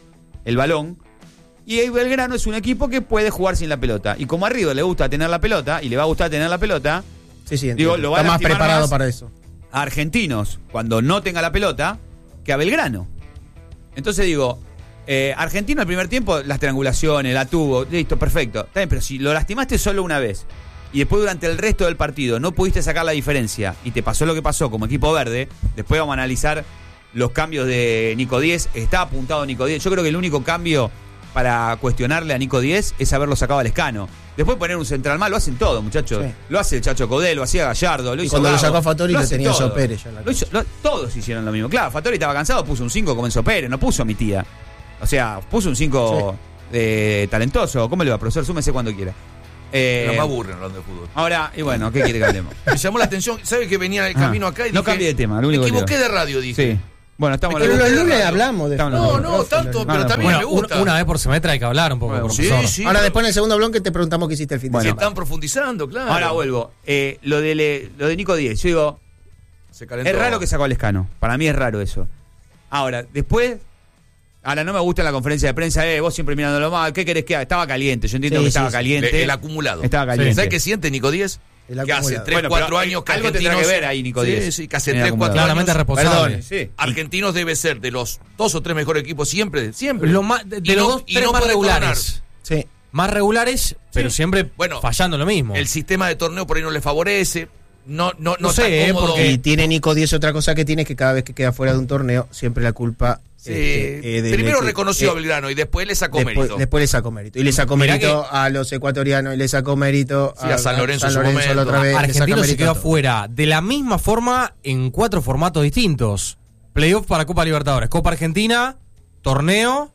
el balón. Y el Belgrano es un equipo que puede jugar sin la pelota. Y como a River le gusta tener la pelota, y le va a gustar tener la pelota, Sí, sí, digo, entiendo. lo va a Está más lastimar preparado más. para eso. a Argentinos cuando no tenga la pelota que a Belgrano. Entonces digo, eh, Argentino el primer tiempo, las triangulaciones, la tuvo, listo, perfecto. Está bien, pero si lo lastimaste solo una vez y después durante el resto del partido no pudiste sacar la diferencia y te pasó lo que pasó como equipo verde, después vamos a analizar los cambios de Nico Díez. Está apuntado Nico Díez. Yo creo que el único cambio para cuestionarle a Nico Díez es haberlo sacado al Escano. Después poner un central mal, lo hacen todo, muchachos. Sí. Lo hace el Chacho Codé, lo hacía Gallardo, lo Y hizo cuando lo Gago, sacó a Fattori lo hace tenía todo. Enzo Pérez ya en la Lo hizo- lo- todos hicieron lo mismo. Claro, Fattori estaba cansado, puso un cinco como Enzo Pérez, no puso a mi tía. O sea, puso un cinco eh, talentoso. ¿Cómo le va, profesor? Súmese cuando quiera. Eh, Pero me aburren hablando de fútbol. Ahora, y bueno, ¿qué quiere que hablemos? Me llamó la atención, ¿sabe que venía en el camino acá y no dije, cambie de tema, lo único me equivoqué que de radio, dije. Sí. Bueno, estamos Pero hablando los de lunes radio. hablamos de Estamos No, hablando no, de- tanto, no, pero no, también Bueno, me gusta. una, una vez por semestre hay que hablar un poco, Bueno, profesor. sí, sí. Ahora pero- después en el segundo bloque te preguntamos qué hiciste el fin Bueno, de Se semana. están profundizando, claro. Ahora vuelvo. Eh, lo, de le- lo de Nico Díez, yo digo, Se calentó. es raro que sacó a Lescano. Para mí es raro eso. Ahora, después, ahora no me gusta la conferencia de prensa, eh, vos siempre mirándolo mal, ¿qué querés que haga? Estaba caliente, yo entiendo Sí, que sí, estaba sí. caliente. Le- el acumulado. Estaba caliente. ¿Sabes qué siente Nico Díez? El Que hace acumulado. tres, Bueno, cuatro pero, años eh, que algo tendrá Argentinos- que ver ahí, Nico Sí, Díez. sí, que hace En el tres, cuatro acumulado. Claramente años. responsable. Perdón. Sí. Argentinos debe ser de los dos o tres mejores equipos siempre, siempre. Lo más- de, de Y los no- dos, y tres no más puede regulares. Sí. Más regulares, pero siempre Bueno, fallando lo mismo. El sistema de torneo por ahí no le favorece. No, no, no, No está sé, eh, cómodo. porque- Y tiene Nico Díez otra cosa que tiene, que cada vez que queda fuera de un torneo, siempre la culpa. Sí, este, eh, del primero equipo. reconoció Eh, a Belgrano y después le sacó Después, mérito. después le sacó mérito. Y le sacó Mirá mérito a los ecuatorianos, y le sacó mérito Sí, a San Lorenzo en su la momento. otra vez. le saca Argentino se mérito quedó a todo. afuera de la misma forma en cuatro formatos distintos. Playoff para Copa Libertadores, Copa Argentina, torneo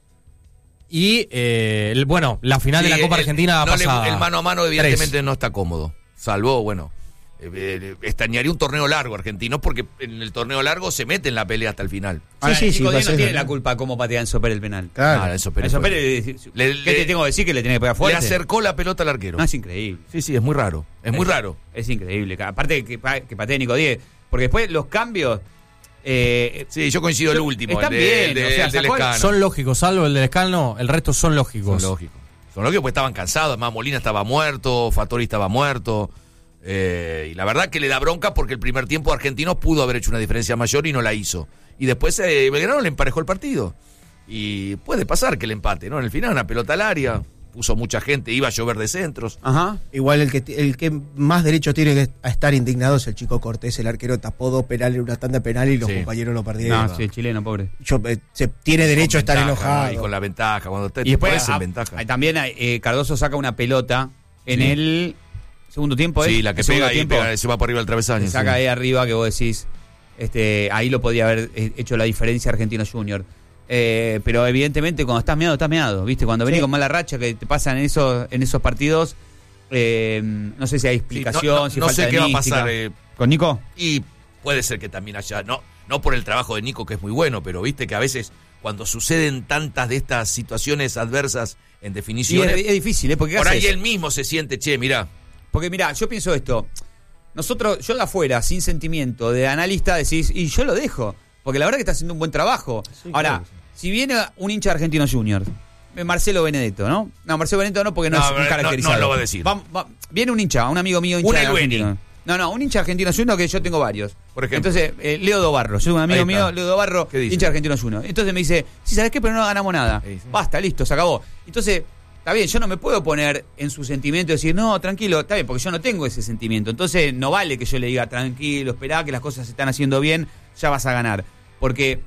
y, eh, el- bueno, la final Sí, de la Copa el- Argentina no le- pasada. el mano a mano evidentemente Tres. no está cómodo. Salvo, bueno, eh, eh, extrañaría un torneo largo argentino porque en el torneo largo se mete en la pelea hasta el final. Ahora, Sí, sí, sí, Nico va a Díez no ser tiene verdad. la culpa cómo patea Enzo Pérez el penal. Claro. Ah, Enzo Pérez Enzo fue- Pérez, Le- ¿qué le- te tengo que decir? Que le tiene que pegar Le fuerte. acercó la pelota al arquero. No, es increíble. Sí, sí, es muy raro. Es muy raro. Es increíble. Aparte que, pa- que patee Nico Díez. Porque después los cambios. Eh, Sí, yo coincido el último. Están el de, bien, el de- o sea, el del sacó el- Escano. Son lógicos, salvo el del Escalno, el resto son lógicos. Son lógicos. Son lógicos porque estaban cansados. Además, Molina estaba muerto, Fattori estaba muerto. Eh, y la verdad que le da bronca porque el primer tiempo Argentinos pudo haber hecho una diferencia mayor y no la hizo. Y después eh, Belgrano le emparejó el partido. Y puede pasar que el empate, ¿no? En el final, una pelota al área, puso mucha gente, iba a llover de centros. Ajá. Igual el que el que más derecho tiene que a estar indignado es el chico Cortés. El arquero tapó dos penales en una tanda penal y los Sí. compañeros lo perdieron. No, sí, el chileno, pobre. Yo, eh, se tiene derecho a Con estar ventaja, enojado. ¿no? Y con la ventaja, cuando te, Y después te pones en ah, ventaja. ah, también eh, Cardoso saca una pelota en Sí. el segundo tiempo. ¿eh? Sí, la que El segundo pega ahí, tiempo, pega, se va por arriba del travesaño. que saca sí. ahí arriba que vos decís, este, ahí lo podía haber eh, hecho la diferencia Argentino Junior. Eh, pero evidentemente cuando estás meado, estás meado, ¿viste? Cuando venís Sí. con mala racha que te pasan en esos, en esos partidos, eh, no sé si hay Sí, explicación, no, no- si no falta sé de qué va a mística. pasar. eh, ¿Con Nico? Y puede ser que también haya, no, no por el trabajo de Nico, que es muy bueno, pero viste que a veces cuando suceden tantas de estas situaciones adversas en Y definiciones, es, es difícil, ¿eh? Porque ¿qué por ahí haces? él mismo se siente, che, mirá, Porque mira, yo pienso esto. Nosotros, yo de afuera, sin sentimiento, de analista, decís, y yo lo dejo. Porque la verdad que está haciendo un buen trabajo. Ahora, claro que sí. si viene un hincha de Argentino Junior, eh, Marcelo Benedetto, ¿no? No, Marcelo Benedetto no, porque no, No, es un no, caracterizado. no lo va a decir. Va- va- viene un hincha, un amigo mío hincha Un de Elueni. Argentino. No, no, un hincha argentino Junior que yo tengo varios. Por ejemplo. Entonces, eh, Leo Dobarro, yo soy un amigo Ahí está. mío, Leo Dobarro, ¿Qué dice? hincha argentino Junior. Entonces me dice, sí, ¿sabes qué? Pero no ganamos nada. Sí, sí. Basta, listo, se acabó. Entonces, está bien, yo no me puedo poner en su sentimiento y decir, no, tranquilo, está bien, porque yo no tengo ese sentimiento. Entonces, no vale que yo le diga, tranquilo, esperá que las cosas se están haciendo bien, ya vas a ganar. Porque,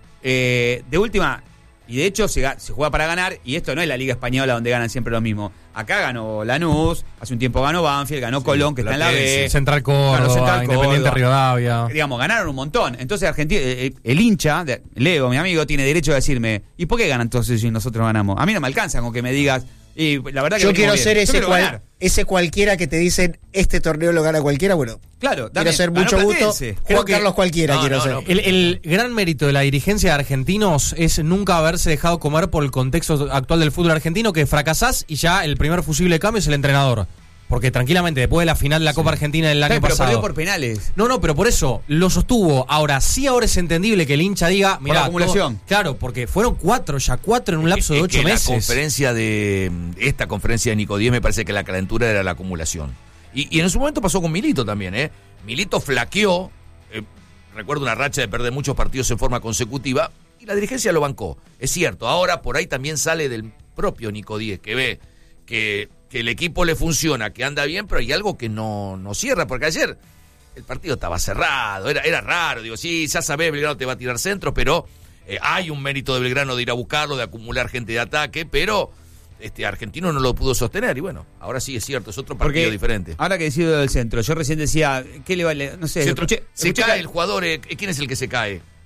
eh, de última, y de hecho se, ga- se juega para ganar, y esto no es la Liga Española donde ganan siempre lo mismo. Acá ganó Lanús, hace un tiempo ganó Banfield, ganó Colón, que está en la B. Platense, Central Córdoba, Claro, Central Independiente Córdoba. Rivadavia. Digamos, ganaron un montón. Entonces, Argentina, eh, el hincha, de- Leo, mi amigo, tiene derecho a decirme, ¿y por qué ganan todos ellos y nosotros ganamos? A mí no me alcanza con que me digas, y la verdad que Yo venimos quiero bien. ser Yo ese, quiero cual- ganar. ese cualquiera que te dicen, este torneo lo gana cualquiera. Bueno, Claro, dame, quiero ser ganó mucho gusto. Platense. Juan Creo que- Carlos cualquiera No, quiero no, ser. no. El, el gran mérito de la dirigencia de Argentinos es nunca haberse dejado comer por el contexto actual del fútbol argentino, que fracasás y ya el primer fusible de cambio es el entrenador. Porque tranquilamente, después de la final de la Copa Argentina del año Está bien, pero pasado. perdió por penales. No, no, pero por eso lo sostuvo. Ahora, sí, ahora es entendible que el hincha diga. la Mira, acumulación. Claro, porque fueron cuatro, ya cuatro en un lapso de Es ocho que meses. La conferencia de esta conferencia de Nico Díez me parece que la calentura era la acumulación. Y, y en su momento pasó con Milito también, ¿eh? Milito flaqueó, eh, recuerdo una racha de perder muchos partidos en forma consecutiva, y la dirigencia lo bancó. Es cierto, ahora por ahí también sale del propio Nico Díez, que ve que, que el equipo le funciona, que anda bien, pero hay algo que no, no cierra, porque ayer el partido estaba cerrado, era, era raro, digo, sí, ya sabés, Belgrano te va a tirar centro, pero eh, hay un mérito de Belgrano de ir a buscarlo, de acumular gente de ataque, pero este Argentino no lo pudo sostener, y bueno, ahora sí es cierto, es otro partido Porque diferente. ahora que decido del centro, yo recién decía, ¿qué le vale? No sé, Centro- escuché, se escuché cae que- el jugador, eh, ¿quién es el que se cae?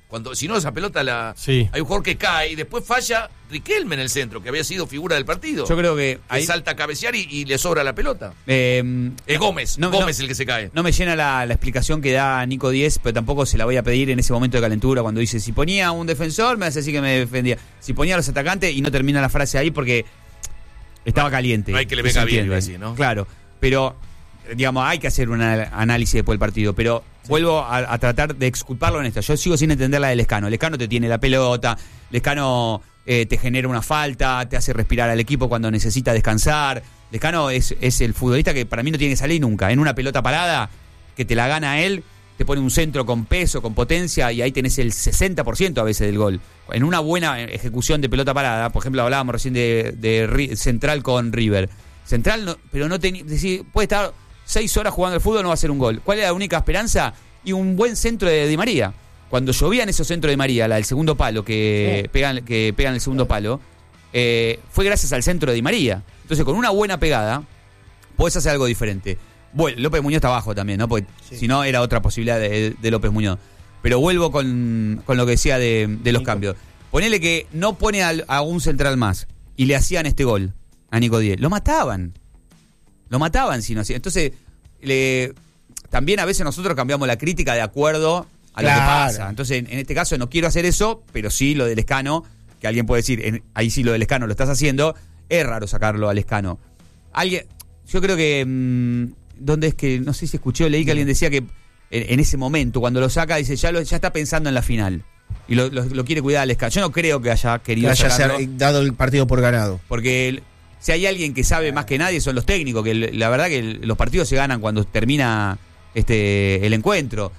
Cuando, si no, esa pelota la. Sí. Hay un jugador que cae y después falla Riquelme en el centro, que había sido figura del partido. Yo creo que. Ahí salta a cabecear y, y le sobra la pelota. Eh, es Gómez, no, Gómez no, el que se cae. No me llena la, la explicación que da Nico Díez, pero tampoco se la voy a pedir en ese momento de calentura cuando dice: si ponía un defensor, me hace así que me defendía. Si ponía a los atacantes, y no termina la frase ahí porque estaba caliente. No hay que le venga bien, iba a decir, ¿no? Claro, pero. Digamos, hay que hacer un análisis después del partido, pero sí. vuelvo a, a tratar de exculparlo en esto. Yo sigo sin entender la del Lescano. El Lescano te tiene la pelota, Lescano eh, te genera una falta, te hace respirar al equipo cuando necesita descansar. Lescano es, es el futbolista que para mí no tiene que salir nunca. En una pelota parada, que te la gana él, te pone un centro con peso, con potencia, y ahí tenés el sesenta por ciento a veces del gol. En una buena ejecución de pelota parada, por ejemplo, hablábamos recién de, de, de Central con River. Central, no, pero no tenía. Puede estar seis horas jugando al fútbol, no va a hacer un gol. ¿Cuál era la única esperanza? Y un buen centro de Di María. Cuando llovían esos centros de María, la del segundo palo, que, sí. pegan, que pegan el segundo palo, eh, fue gracias al centro de Di María. Entonces, con una buena pegada, podés hacer algo diferente. Bueno, López Muñoz está abajo también, ¿no? Porque sí. si no, era otra posibilidad de, de López Muñoz. Pero vuelvo con, con lo que decía de, de los Nico. cambios. Ponele que no pone a, a un central más y le hacían este gol a Nico Díez. Lo mataban. Lo mataban si no hacía. Entonces, le, también a veces nosotros cambiamos la crítica de acuerdo a claro. lo que pasa. Entonces, en, en este caso no quiero hacer eso, pero sí lo del Lescano, que alguien puede decir, en, ahí sí lo del Lescano lo estás haciendo, es raro sacarlo al Lescano. Alguien, yo creo que, mmm, ¿dónde es que? No sé si escuché o leí que alguien decía que en, en ese momento, cuando lo saca, dice, ya, lo, ya está pensando en la final. Y lo, lo, lo quiere cuidar al Lescano. Yo no creo que haya querido que haya sacarlo, dado el partido por ganado. Porque... El, si hay alguien que sabe más que nadie son los técnicos, que la verdad que los partidos se ganan cuando termina este el encuentro.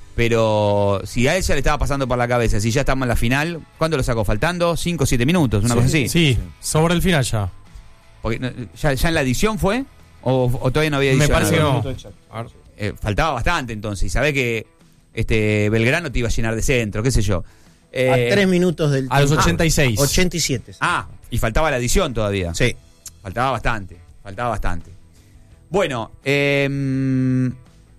Pero si a él ya le estaba pasando por la cabeza, si ya estamos en la final, ¿cuánto lo sacó? ¿Faltando? ¿cinco o siete minutos? Una sí, cosa así. Sí, sobre el final ya. Porque, ¿ya, ya en la edición fue? ¿O, o todavía no había edición? Me parece que no. Eh, faltaba bastante entonces. Y sabés que este Belgrano te iba a llenar de centro, qué sé yo. Eh, a tres minutos del... A los ochenta y seis. Ah, ochenta y siete. Sí. Ah, y faltaba la edición todavía. Sí. Faltaba bastante, faltaba bastante. Bueno, eh,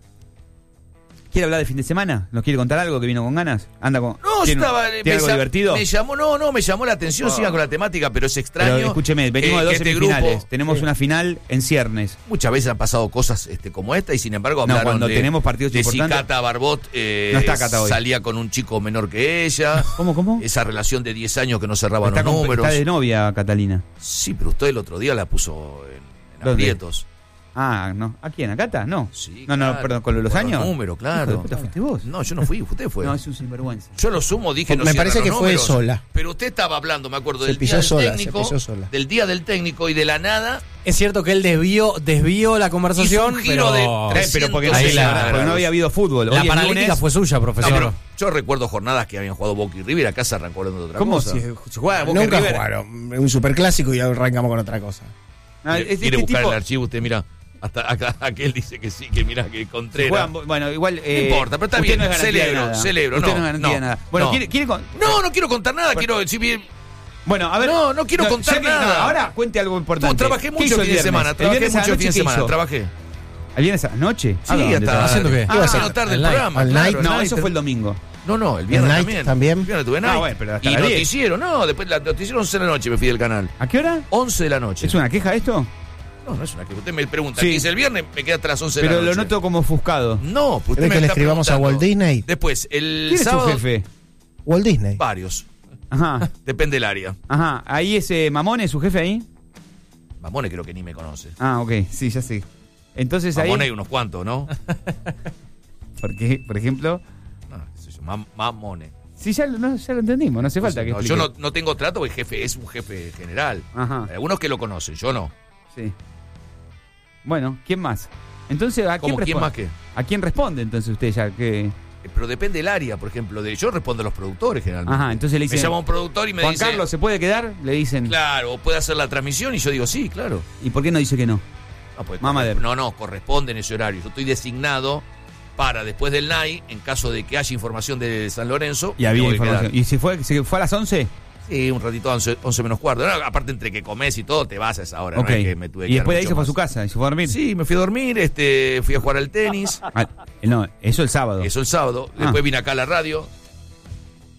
¿quiere hablar del fin de semana? ¿Nos quiere contar algo que vino con ganas? ¿Anda con No, ¿tiene, estaba, ¿tiene algo me, divertido? Me llamó, no, no, me llamó la atención, oh. sigan con la temática, pero es extraño. Pero escúcheme, venimos eh, de dos este semifinales, grupo, tenemos sí. una final en ciernes. Muchas veces han pasado cosas este, como esta y sin embargo no, hablaron cuando de, tenemos partidos de importantes, si Cata Barbot eh, no está Cata hoy. salía con un chico menor que ella. ¿Cómo, cómo? Esa relación de diez años que no cerraban está los con, números. Está de novia, Catalina. Sí, pero usted el otro día la puso en, en aprietos. Ah, no. ¿A quién? ¿A Cata? No. Sí, no, claro. no, perdón, con los Con años. Los números, claro. Hijo de puta, ¿fuiste vos? No, yo no fui, usted fue. No, es un sinvergüenza. Yo lo sumo, dije no me parece que los fue números, sola. Pero usted estaba hablando, me acuerdo, se del pisó día sola, del técnico, se pisó sola. del día del técnico y de la nada. Es cierto que él desvió, desvió la conversación, hizo un giro pero, de eh, pero porque, ahí no, la, porque no había habido fútbol. La Hoy paralítica lunes, fue suya, profesor. No, pero yo recuerdo jornadas que habían jugado Boca y River, acá se arrancó hablando de otra ¿Cómo cosa. si se juega Boca Nunca y River? jugaron un superclásico y arrancamos con otra cosa. Ah, Quiere, este, quiere este buscar tipo, el archivo, usted mira. Hasta acá aquel dice que sí, que mira que Contreras. juegan, bueno, igual. Eh, no importa, pero está usted bien, no es garantía de celebro, nada. celebro. Usted no, no es garantía no, de nada. Bueno, no. ¿quiere, quiere con... no, no quiero contar nada, bueno, quiero si bien. Bueno, a ver. No, no quiero contar ya que, nada. No, ahora cuente algo importante. No, trabajé ¿Qué mucho hizo el el fin de viernes? semana, ¿El trabajé viernes a la mucho el noche fin de qué semana, hizo? trabajé. ¿El viernes a la noche? Sí, ¿A dónde hasta trabajó? ¿Haciendo qué? Ah, ¿Qué vas a no tarde el hacer? programa. Al claro, night. el No, night. eso fue el domingo. No, no, el viernes night también. también. El viernes tuve night. Ah, bueno, pero hasta y las diez. noticiero, no, después la noticiero once de la noche me fui del canal. ¿A qué hora? once de la noche. ¿Es una queja esto? No, no es una que usted me pregunta. Sí. ¿Qué hice el viernes? Me queda hasta las once de Pero la noche. lo noto como ofuscado. No, pues usted ¿Cree me que le está escribamos a preguntando. Walt Disney? Después, el ¿Quién sábado. es su jefe? Walt Disney. Varios. Ajá, Depende del área. ajá. ¿Ahí ese Mamone, su jefe ahí? Mamone creo que ni me conoce. Ah, ok, sí, ya sé. Entonces ahí... Mamone hay unos cuantos, ¿no? ¿Por qué? Por ejemplo... No, qué sé yo, Mam- Mamone. Sí, ya, lo- no, ya lo entendimos, no hace falta que No, explique. yo no, no tengo trato porque jefe es un jefe general. Ajá, Hay algunos que lo conocen, yo no. sí. Bueno, ¿quién más? Entonces, ¿a quién ¿Cómo quién responde? más que? ¿A quién responde entonces usted ya? que Eh, Pero depende del área, por ejemplo. De, yo respondo a los productores generalmente. Ajá, entonces le Me dicen... llama un productor y me Juan dice... Carlos, ¿se puede quedar? Le dicen... Claro, o puede hacer la transmisión y yo digo sí, claro. ¿Y por qué no dice que no? No, pues, Mamader. corre- no, no, corresponde en ese horario. Yo estoy designado para después del N A I, en caso de que haya información de San Lorenzo. Y me había voy a información. quedar. ¿Y se fue, se fue a las once? Sí, un ratito, once, once menos cuarto. No, aparte, entre que comes y todo, te vas a esa hora. Ok. No es que me tuve que Y después de quedar ahí se mucho fue a su más. casa y se fue a dormir. Sí, me fui a dormir, este, fui a jugar al tenis. Ah, no, eso el sábado. Eso el sábado. Ah. Después vine acá a la radio.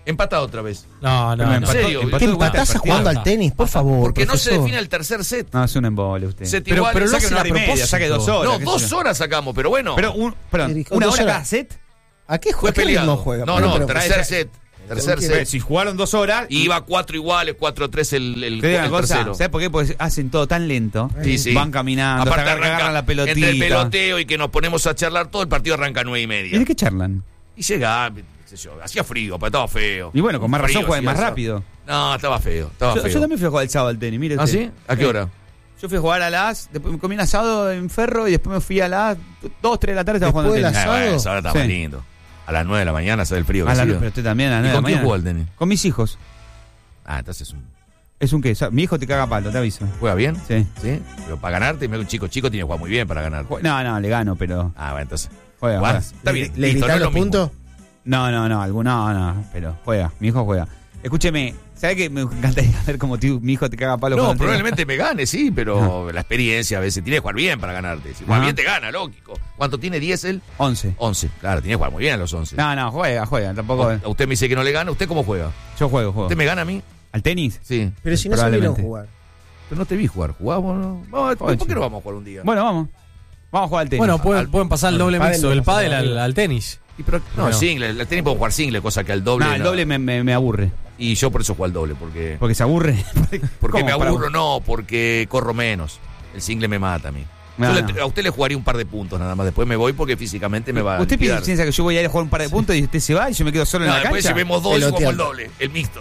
Empatado otra vez. No, no, no. ¿En serio? ¿Qué empatás jugando al tenis? Por favor. Porque profesor. no se define el tercer set. No, es un embole usted. Set pero igual, pero lo saque hace una a hora y media, propósito. saque dos horas. No, dos horas sacamos, pero bueno. Pero, un, perdón, Dijo, ¿una dos hora horas. cada set? ¿A qué fue juega? ¿Qué peleado. ritmo juega? No, Pero- no, pero- tercer set. Tercer set. Si jugaron dos horas... Y iba cuatro iguales, cuatro tres el, el, Te digo el una cosa, tercero. ¿sabes por qué? Porque hacen todo tan lento. Sí, sí. Van caminando, Aparte hasta que arranca, agarran la pelotita. entre el peloteo y que nos ponemos a charlar, todo el partido arranca a nueve y ¿Y media. de qué charlan? Y llega, qué sé yo, hacía frío, pero estaba feo. Y bueno, con más Frío, razón juegan sí, más o sea. rápido. No, estaba feo, estaba Yo, feo. yo también fui a jugar el sábado al tenis, mire ¿Ah, usted. sí? ¿A qué hora? Yo fui a jugar a las... Después me comí un asado en Ferro y después me fui a las dos, tres de la tarde estaba jugando Después al del tenis. asado. Eh, bueno, esa hora estaba Sí. lindo. A las nueve de la mañana, sabe el frío que A la hacía. luz, pero usted también a las ¿Y nueve de con la quién mañana. juega el tenis? Con mis hijos. Ah, entonces un- ¿Es un qué? So- Mi hijo te caga palo, te aviso. juega bien. Sí. ¿Sí? Pero para ganarte, un chico chico tiene que jugar muy bien para ganar. Jue- No, no, le gano, pero... Ah, bueno, entonces. Juega, Juega. juega. Está bien. ¿Le listo, gritan no es los lo mismo. puntos? No, no, no, alguno, no, no, pero juega, mi hijo juega. Escúcheme, ¿sabe que me encantaría ver cómo tío, mi hijo te caga palo? No, jugando al tenis? probablemente me gane, sí, pero la experiencia a veces tiene que jugar bien para ganarte. Si juega Ajá. bien te gana, lógico. ¿Cuánto tiene? ¿diez él? once. once. Claro, tiene que jugar muy bien a los once. No, no, juega, juega, tampoco... A usted me dice que no le gana, ¿usted cómo juega? Yo juego, juego. ¿Usted me gana a mí? ¿Al tenis? Sí. Pero si no se vieron Probablemente. jugar. Pero no te vi jugar. ¿Jugamos? No? Vamos, ¿Por Oye, qué no chico. vamos a jugar un día? Bueno, vamos. Vamos a jugar al tenis. Bueno, pueden, Al- pueden pasar el al doble pádel mixto lo del pasamos pádel al, arriba. al tenis. Y pero- no, Bueno. single. El tenis puedo jugar single, cosa que al doble. no, el no. doble me, me, me aburre. Y yo por eso juego al doble, porque. Porque se aburre. Porque ¿Cómo? me Para- aburro, no, porque corro menos. El single me mata a mí. No, Yo no. le- a usted le jugaría un par de puntos nada más. Después me voy porque físicamente me va a. ¿Usted liquidar. piensa que yo voy a ir a jugar un par de puntos y usted se va y yo me quedo solo No, en la después cancha? si vemos dos y jugamos el Peloteando. doble. El mixto.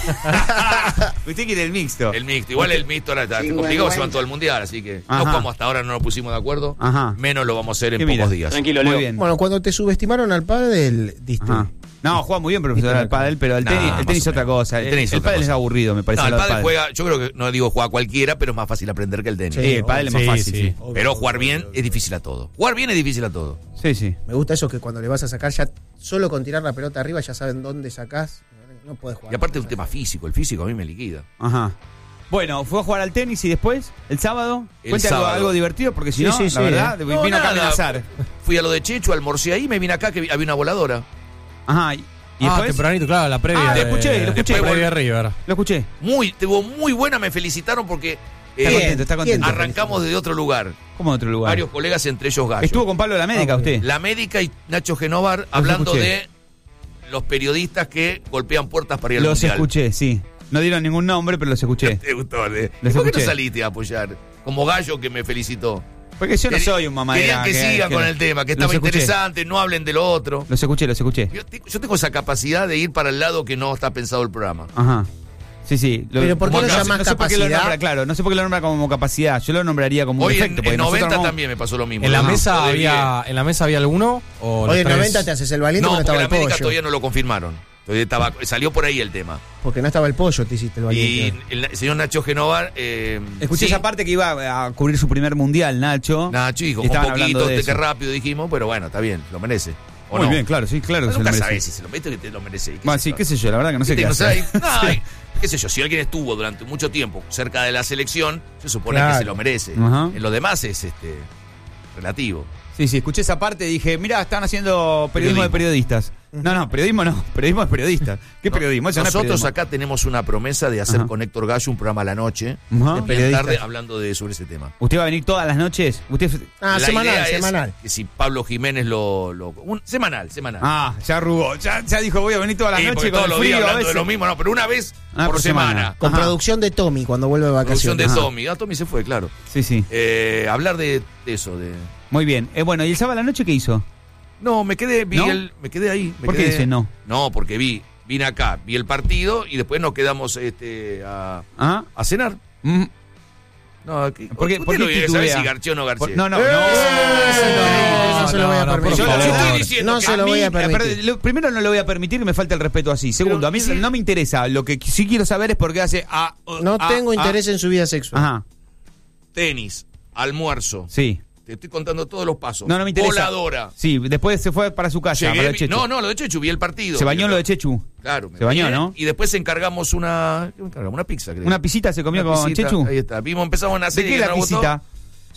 Usted quiere el mixto. El mixto. Igual el mixto ahora está complicado, se va todo el mundial, así que. Ajá. No como hasta ahora no nos pusimos de acuerdo. Ajá. Menos lo vamos a hacer en ¿Qué pocos mira? días. Tranquilo, Muy bien. Bueno, cuando te subestimaron al pádel, diste. Ajá. No, juega muy bien, profesor, Viste al pádel, pero el Nah, tenis, el más tenis es o otra menos. cosa. El El, tenis es el otra pádel es cosa. aburrido, me parece. No, el al pádel juega, yo creo que no digo juega cualquiera, pero es más fácil aprender que el tenis. Sí, el pádel es más Sí, fácil, sí. sí. Pero jugar bien es difícil a todo. Jugar bien es difícil a todo. Sí, sí. Me gusta eso que cuando le vas a sacar, ya solo con tirar la pelota arriba ya saben dónde sacás. No puedes jugar. Y aparte es un tema físico. El físico a mí me liquida. Ajá. Bueno, fue a jugar al tenis y después, el sábado, El cuente algo, sábado. algo divertido, porque si Sí, no, sí, la sí, verdad, eh. vino No, acá a nada. amenazar. Fui a lo de Checho, almorcé ahí, me vine acá que había una voladora. Ajá. ¿Y, y ah, después? tempranito, claro, la previa. Ah, lo de- escuché, lo escuché. La previa de River. Lo escuché. Muy, estuvo muy buena, me felicitaron porque Está eh, contento, está contento. ¿quién? arrancamos desde otro lugar. ¿Cómo en otro lugar? Varios colegas, entre ellos Gallo. Estuvo con Pablo de la Médica Ah, usted. La médica y Nacho Genovar hablando escuché. de los periodistas que golpean puertas para ir al Los mundial. escuché, sí. No dieron ningún nombre, pero los escuché. ¿Te gustó? ¿eh? Los ¿Por qué escuché. no saliste a apoyar? Como Gallo que me felicitó. Porque yo no Querí- soy un mamadera. Querían que, sigan con el tema, que estaba los escuché. interesante, no hablen de lo otro. Los escuché, los escuché. Yo, te- yo tengo esa capacidad de ir para el lado que no está pensado el programa. Ajá. Sí, sí. Lo- Pero ¿por qué como lo acá, llamás no sé por qué lo capacidad? nombra, claro, no sé por qué lo nombra como capacidad. Yo lo nombraría como un Hoy defecto. en, porque en nosotros noventa no- también me pasó lo mismo. ¿En la ¿no? mesa Lo de había en la mesa había alguno? O los Hoy en tres? noventa te haces el valiente No, porque no porque estaba la el médica pollo. todavía no lo confirmaron. Todavía estaba- salió por ahí el tema. Porque no estaba el pollo, te hiciste el Y valiente. el, el señor Nacho Genovar. Eh, Escuché sí, esa parte que iba a cubrir su primer mundial, Nacho. Nacho dijo, Y un estaban poquito, hablando de te que eso. rápido dijimos, pero bueno, está bien, lo merece. ¿O Muy no? bien, claro, sí, claro que se lo Nunca merece. sabes si se lo mete o que te lo merece. ¿Qué Bueno, sé sí, yo? qué sé yo, la verdad que no sé Viste, qué no hacer. sabes- no, ay, qué sé yo, si alguien estuvo durante mucho tiempo cerca de la selección, se supone Claro. que se lo merece. Ajá. En lo demás es este relativo. Sí, sí, escuché esa parte y dije, mira, están haciendo periodismo, de periodistas. No, no, periodismo no, periodismo de periodistas. ¿Qué No, periodismo? Eso no es Nosotros periodismo. acá tenemos una promesa de hacer Ajá. con Héctor Gallo un programa a la noche Ajá. y en periodistas. tarde hablando de sobre ese tema. ¿Usted va a venir todas las noches? ¿Usted? Ah, La semanal, idea es semanal. que si Pablo Jiménez lo... lo un, semanal, semanal. Ah, ya arrugó. Ya, ya dijo, voy a venir todas las Sí, noches porque con todos el los frío días a hablando veces. de lo mismo, no, pero una vez Ah, por, por semana. semana. Con Ajá. producción de Tommy cuando vuelve de Producción vacaciones. de Ajá. Tommy. Ah, Tommy se fue, claro. Sí, sí. Eh, hablar de, de eso, de... Muy bien. Eh, bueno, ¿y el sábado a la noche qué hizo? No, me quedé, vi ¿No? el, me quedé ahí. Me ¿Por qué quedé- dice no? No, porque vi, vine acá, vi el partido y después nos quedamos este, a, ¿Ah? a cenar. Mm. No, ¿qué- ¿Por qué- usted por qué no sabe titubea? si García o no García. No, no, no. Eh, no, no se lo voy a no, permitir. por Yo, yo favor. estoy diciendo No que se a lo mí- voy a Eh, permitir. pero, lo- primero no le voy a permitir y me falta el respeto así. Segundo, a mí sí. no me interesa. Lo que sí quiero saber es por qué hace ah, uh, No ah, tengo ah. interés en su vida sexual. Ajá, tenis, almuerzo. sí. Te estoy contando todos los pasos. No, no me interesa. Voladora. Sí, después se fue para su casa. Llegué, para el vi- Chechu. no, no, lo de Chechu, vi el partido. Se bañó en lo de Chechu. Claro. me Se bañó, bañé, ¿no? Y después encargamos una... ¿Qué encargamos? Una pizza, creo. Una pisita se comió Una con pisita, Chechu. Ahí está. Vimos, empezamos una ¿De serie qué que la nos gustó. pisita?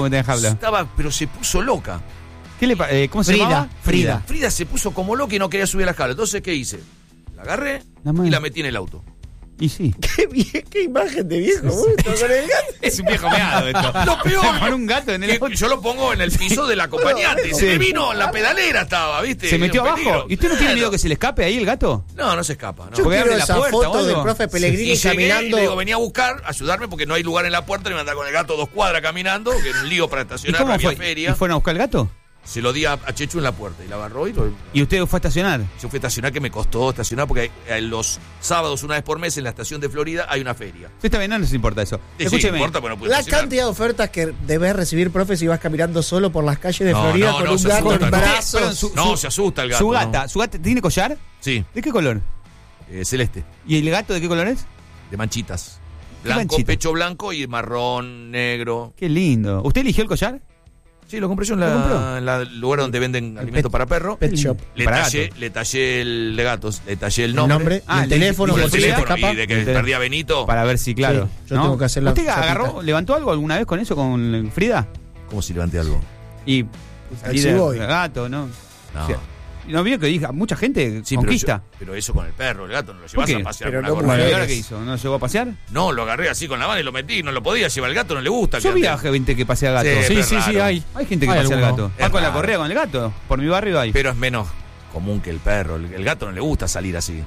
tuvo que meter en jaula? Estaba, pero se puso loca. ¿Qué le, eh, ¿Cómo se Frida, llamaba? Frida. Frida se puso como loca y no quería subir a la jaula. Entonces, ¿qué hice? La agarré La y la metí en el auto. Y sí. Qué, vie- qué imagen de viejo, gusto, con el gato. Es un viejo meado esto. Lo peor. Con un gato en el Que auto. yo lo pongo en el piso del acompañante. Sí. Se me vino en la pedalera, estaba, ¿viste? Se metió Un abajo. peligro. ¿Y usted no tiene Claro. miedo que se le escape ahí el gato? No, no se escapa. No. Yo Porque quiero abre la esa puerta o foto del algo. profe Pellegrini Y llegué caminando. y le digo, venía a buscar, ayudarme porque no hay lugar en la puerta y me andaba con el gato dos cuadras caminando, que era un lío para ¿Y estacionar, no cómo había fue? feria. ¿Y fueron a buscar el gato? Se lo di a, a Chechu en la puerta y la agarró y lo, ¿Y usted fue a estacionar? yo fui a estacionar, que me costó estacionar porque hay- hay los sábados, una vez por mes, en la estación de Florida hay una feria. Sí, está bien, no nos importa eso. Sí, sí, Escúcheme. importa, pero no pude La estacionar. cantidad de ofertas que debes recibir, profe, si vas caminando solo por las calles de No, Florida no, con no, un se gato asusta, en no. brazos. Perdón, su- No, se asusta el gato. Su gata, ¿no? ¿su gata tiene collar? Sí, ¿De qué color? eh, celeste, ¿Y el gato de qué color es? de manchitas. ¿Qué Blanco, manchitas? pecho blanco y marrón, negro. Qué lindo. ¿Usted eligió el collar? Sí, lo compré yo en ¿Lo compró? la, en la- el lugar donde venden alimentos pet- para perros. Pet shop. Le Para tallé, gatos. le tallé el de gatos, le tallé el El nombre. nombre, Ah, y el le- teléfono, Y le- por el si se te teléfono, escapa. y de que El teléfono. perdí a Benito. Para ver si, claro. Sí, yo ¿no? tengo que hacer la ¿Usted chapita. agarró, levantó algo alguna vez con eso, con Frida? ¿Cómo si levanté algo? Y salí de, voy. de gato, ¿no? No. O sea, ¿no vio que dije, mucha gente Sí, conquista? Pero, yo- pero eso con el perro, el gato, no lo ¿Por llevas qué? a pasear Pero con no una Bueno, ¿y correa. ahora mujeres. qué hizo? ¿No llegó a pasear? No, lo agarré así con la mano y lo metí, no lo podía llevar el gato, no le gusta. Yo que vi ande. a gente que pasea gato. Sí, Sí, pero sí, es sí, raro. hay. Hay gente que Hay pasea el alguno. gato. Es Va con la raro. correa con el gato. Por mi barrio hay. Pero es menos común que el perro. El, el gato no le gusta salir así.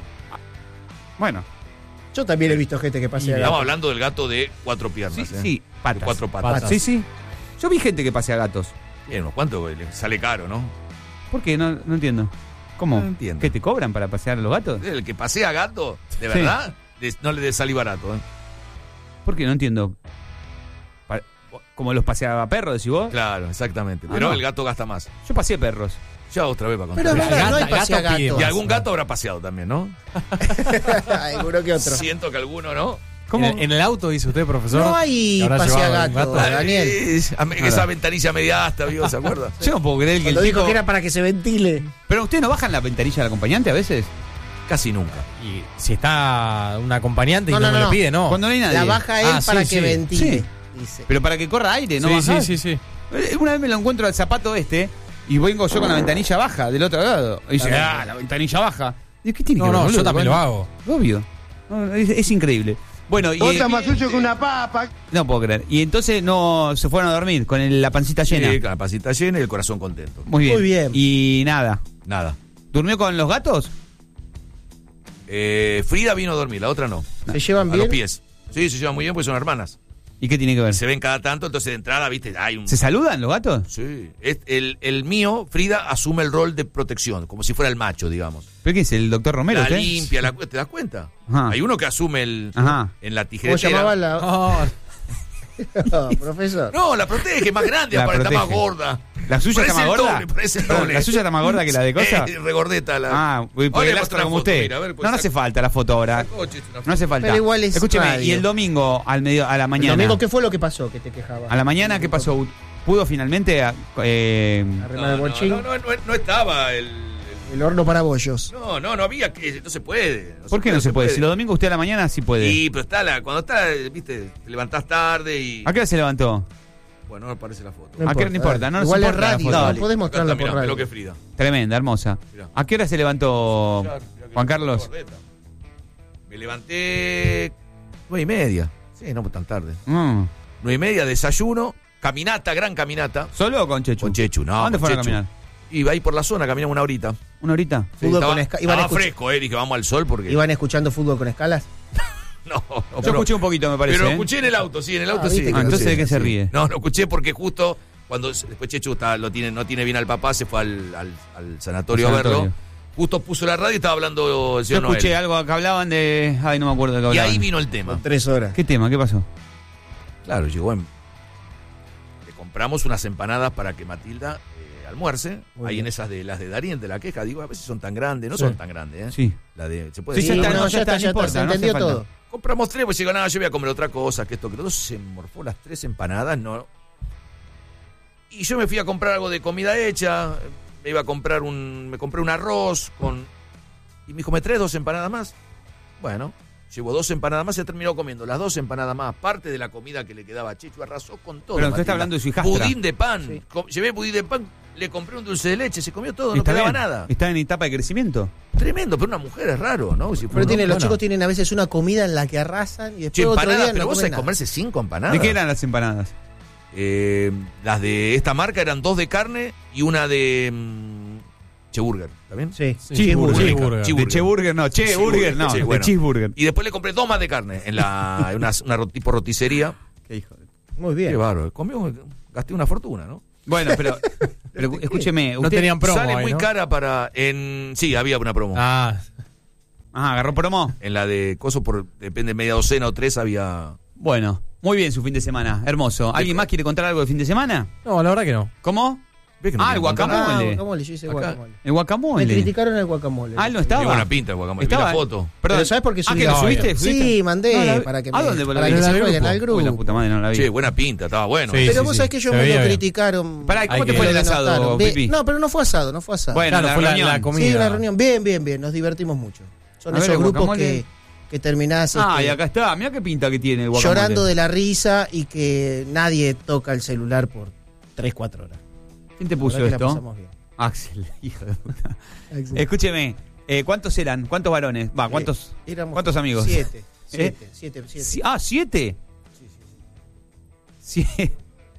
Bueno, Yo también he visto gente que pasea Estamos gato. hablando del gato de cuatro piernas. sí, ¿eh? sí, patas. De cuatro patas. Patas. Sí, sí. Yo vi gente que pasea gatos. Bien, unos cuantos le sale caro, ¿no? ¿Por qué? No, no entiendo. ¿Cómo? No entiendo. ¿Qué te cobran para pasear a los gatos? El que pasea gato, de Sí. verdad, les- no le salí barato. ¿eh? ¿Por qué? No entiendo. Pa- Como los paseaba perros, decís vos. Claro, exactamente. Ah, Pero no. el gato gasta más. Yo paseé perros. Ya otra vez para contar. Pero no, Gata- no hay gato pasea pide gato. Y más. algún gato habrá paseado también, ¿no? Alguno que otro. Siento que alguno, ¿no? ¿Cómo? En, en el auto, dice usted, profesor. No hay que habrá pasea llevado un gato, gato. Daniel. Ay, a mí- esa ventanilla media hasta, ¿vivo? ¿Se acuerda? Yo no puedo creer que el Cuando dijo tipo... que era para que se ventile. Pero ustedes no bajan la ventanilla del acompañante a veces. Casi nunca. Y si está un acompañante No, y no, no, me no. lo pide, no. Cuando no hay nadie. La baja él Ah, sí, para que sí. ventile. Sí. Dice. Pero para que corra aire, ¿no? sí, bajar. sí, sí, sí. Eh, Una vez me lo encuentro al zapato este y vengo yo con la ventanilla baja del otro lado. Y dice, Ah, ah, la ventanilla baja. Digo, ¿qué tiene No, que ver, no, boludo? yo también Bueno, lo hago. Obvio. No, es, es increíble. Bueno, y. Otra más suyo que una papa. No puedo creer. Y entonces no se fueron a dormir con el- la pancita llena. Sí, con la pasita llena y el corazón contento. Muy bien. Muy bien. Y nada. Nada. ¿Durmió con los gatos? Eh, Frida vino a dormir, la otra no. ¿Se llevan A los bien? pies. Sí, se llevan muy bien porque son hermanas. ¿Y qué tiene que ver? Se ven cada tanto, entonces de entrada, viste, hay un... ¿Se saludan los gatos? Sí. Es- el, el mío, Frida, asume el rol de protección, como si fuera el macho, digamos. ¿Pero qué es? ¿El doctor Romero? La usted? limpia, la, ¿te das cuenta? Ajá. Hay uno que asume el Ajá. en la ¿Cómo tijeretera. llamaba la.? Oh, No, profesor. No, la protege, más grande, La aparte, está más protege. gorda. ¿La suya Parece está más el gorda? doble, parece el Perdón, doble. ¿La suya está más gorda que la de cosa? Eh, regordeta la. Ah, porque Ahora le el muestro astro la como foto, usted. mira, a ver, pues no, no saca- hace falta la foto ahora. Sacó, che, una No hace falta. Pero igual es Escúcheme, radio. y el domingo al medio, a la El mañana. domingo, ¿qué fue lo que pasó que te quejaba? A la mañana, ¿qué pasó? ¿Pudo finalmente a- eh, Arrimar el No, no, bochín. no, no, no, no estaba el, el- El horno para bollos. No, no, no había que. No se puede. ¿Por qué no se puede? Si los domingos usted a la mañana sí puede. Sí, pero está la, cuando está, viste, te levantás tarde y. ¿A qué hora se levantó? Bueno, no aparece la foto. No ¿A qué hora no importa? No nos Igual es importa la radio, foto. no podés mostrarla Acá está, por mirá, radio. lo que es Frida. Tremenda, hermosa. Mirá. ¿A qué hora se levantó Mirá, mirá que Juan me Carlos? gordeta. Me levanté nueve y media. Sí, no tan tarde. Mm. Nueve y media, desayuno, caminata, gran caminata. ¿Solo o con Chechu? Con Chechu, no. ¿A dónde con fueron a Chechu. caminar? Iba ahí por la zona, caminamos una horita. ¿Una horita? Sí, Fútbol estaba con esca- iban a estaba escuchar- fresco, eh. Dije, vamos al sol porque. ¿Iban escuchando fútbol con escalas? No, no, Yo pero- escuché un poquito, me parece. Pero lo ¿eh? escuché en el auto, sí, en el auto Ah, sí. viste que Ah, entonces, Sí, ¿de qué se sí. ríe? No, lo escuché porque justo cuando después Chechu está, lo tiene, no tiene bien al papá, se fue al, al, al sanatorio, Al a verlo. sanatorio. Justo puso la radio y estaba hablando el Yo señor Noel. escuché algo que hablaban de... Ay, no me acuerdo de qué Y hablaban. ahí vino el tema. Tres horas. ¿Qué tema? ¿Qué pasó? Claro, llegó en... Le compramos unas empanadas para que Matilda eh, almuerce. Muy Ahí bien. en esas de las de Darien, de la queja. Digo, a veces son tan grandes. No Sí. son tan grandes, ¿eh? Sí. La de... ¿Se puede Sí, decir? ya está, no, no, ya está, no ya importa, se no hace entendió falta. todo. Compramos tres, pues digo, nada, yo voy a comer otra cosa, que esto, que todo. Se morfó las tres empanadas, no. Y yo me fui a comprar algo de comida hecha. Me iba a comprar un. Me compré un arroz con. Y me dijo, ¿me traes dos empanadas más? Bueno, llevo dos empanadas más y he terminado comiendo las dos empanadas más. Parte de la comida que le quedaba a Chechu, arrasó con todo. Pero usted Matilda. está hablando de su hijastra. Budín de pan. Sí. Com- Llevé budín de pan le compré un dulce de leche, se comió todo, no Está quedaba bien. nada. Está en etapa de crecimiento. Tremendo, pero una mujer es raro, ¿no? Si Pero no, tiene, los bueno. chicos tienen a veces una comida en la que arrasan y después Che, otro empanadas, día pero no vos comen sabés nada. comerse cinco empanadas. ¿De qué eran las empanadas? Eh, las de esta marca eran dos de carne y una de mmm, Cheburger, ¿está bien? Sí, Sí, Cheeseburger. Cheeseburger. Cheeseburger. De Cheeseburger, no. Cheeseburger, no. Sí, De bueno. Cheeseburger. Y después le compré dos más de carne en la en una, una ro- tipo roticería. Qué hijo de... Muy bien. Qué bárbaro. Comió, gasté una fortuna, ¿no? Bueno, pero, pero escúcheme. No Usted... tenían promo Sale ahí, muy ¿no? cara para. En, sí, había una promo. Ah, Ah, agarró promo. En la de Coso, por depende, media docena o tres había. Bueno, muy bien su fin de semana. Hermoso. ¿Alguien más quiere contar algo de fin de semana? no, la verdad que no. ¿Cómo? ¿Ves que no Ah, quieren el contar nada? Ah, guacamole. guacamole, yo hice Acá. guacamole. El Me guacamole. criticaron el guacamole. Ah, él no estaba. Tiene buena pinta el guacamole. Vi Estaba- la foto. Perdón. Pero ¿sabes por qué Ah, subí que la lo foto? subiste, subiste. Sí, mandé No, la vi. para que ¿A me, dónde lo para vi? que se ¿En el jueguen grupo? al grupo. Uy, la puta madre, no la vi. Che, buena pinta, estaba bueno. Sí, Pero sí, vos sí. sabés que yo Se me veía lo bien. criticaron. Pará, ¿cómo Hay te que- fue el me asado, denostaron. Pipi? Bien- No, pero no fue asado, no fue asado. Bueno, Claro, la fue la, reunión. la comida. Sí, la reunión, bien, bien, bien, nos divertimos mucho. Son A ver, esos el grupos guacamole. que, que terminás Ah, este, y acá está. Mira qué pinta que tiene el guacamole. llorando de la risa y que nadie toca el celular por tres, cuatro horas. ¿Quién te La puso verdad que la esto? pasamos bien. Axel, hijo de puta. Axel. Escúcheme, eh, ¿cuántos eran? ¿Cuántos varones? Va, ¿cuántos, Eh, éramos ¿cuántos amigos? Siete. ¿Eh? Siete, siete, siete. Sí, ah, ¿siete? Sí, sí, sí. Sie-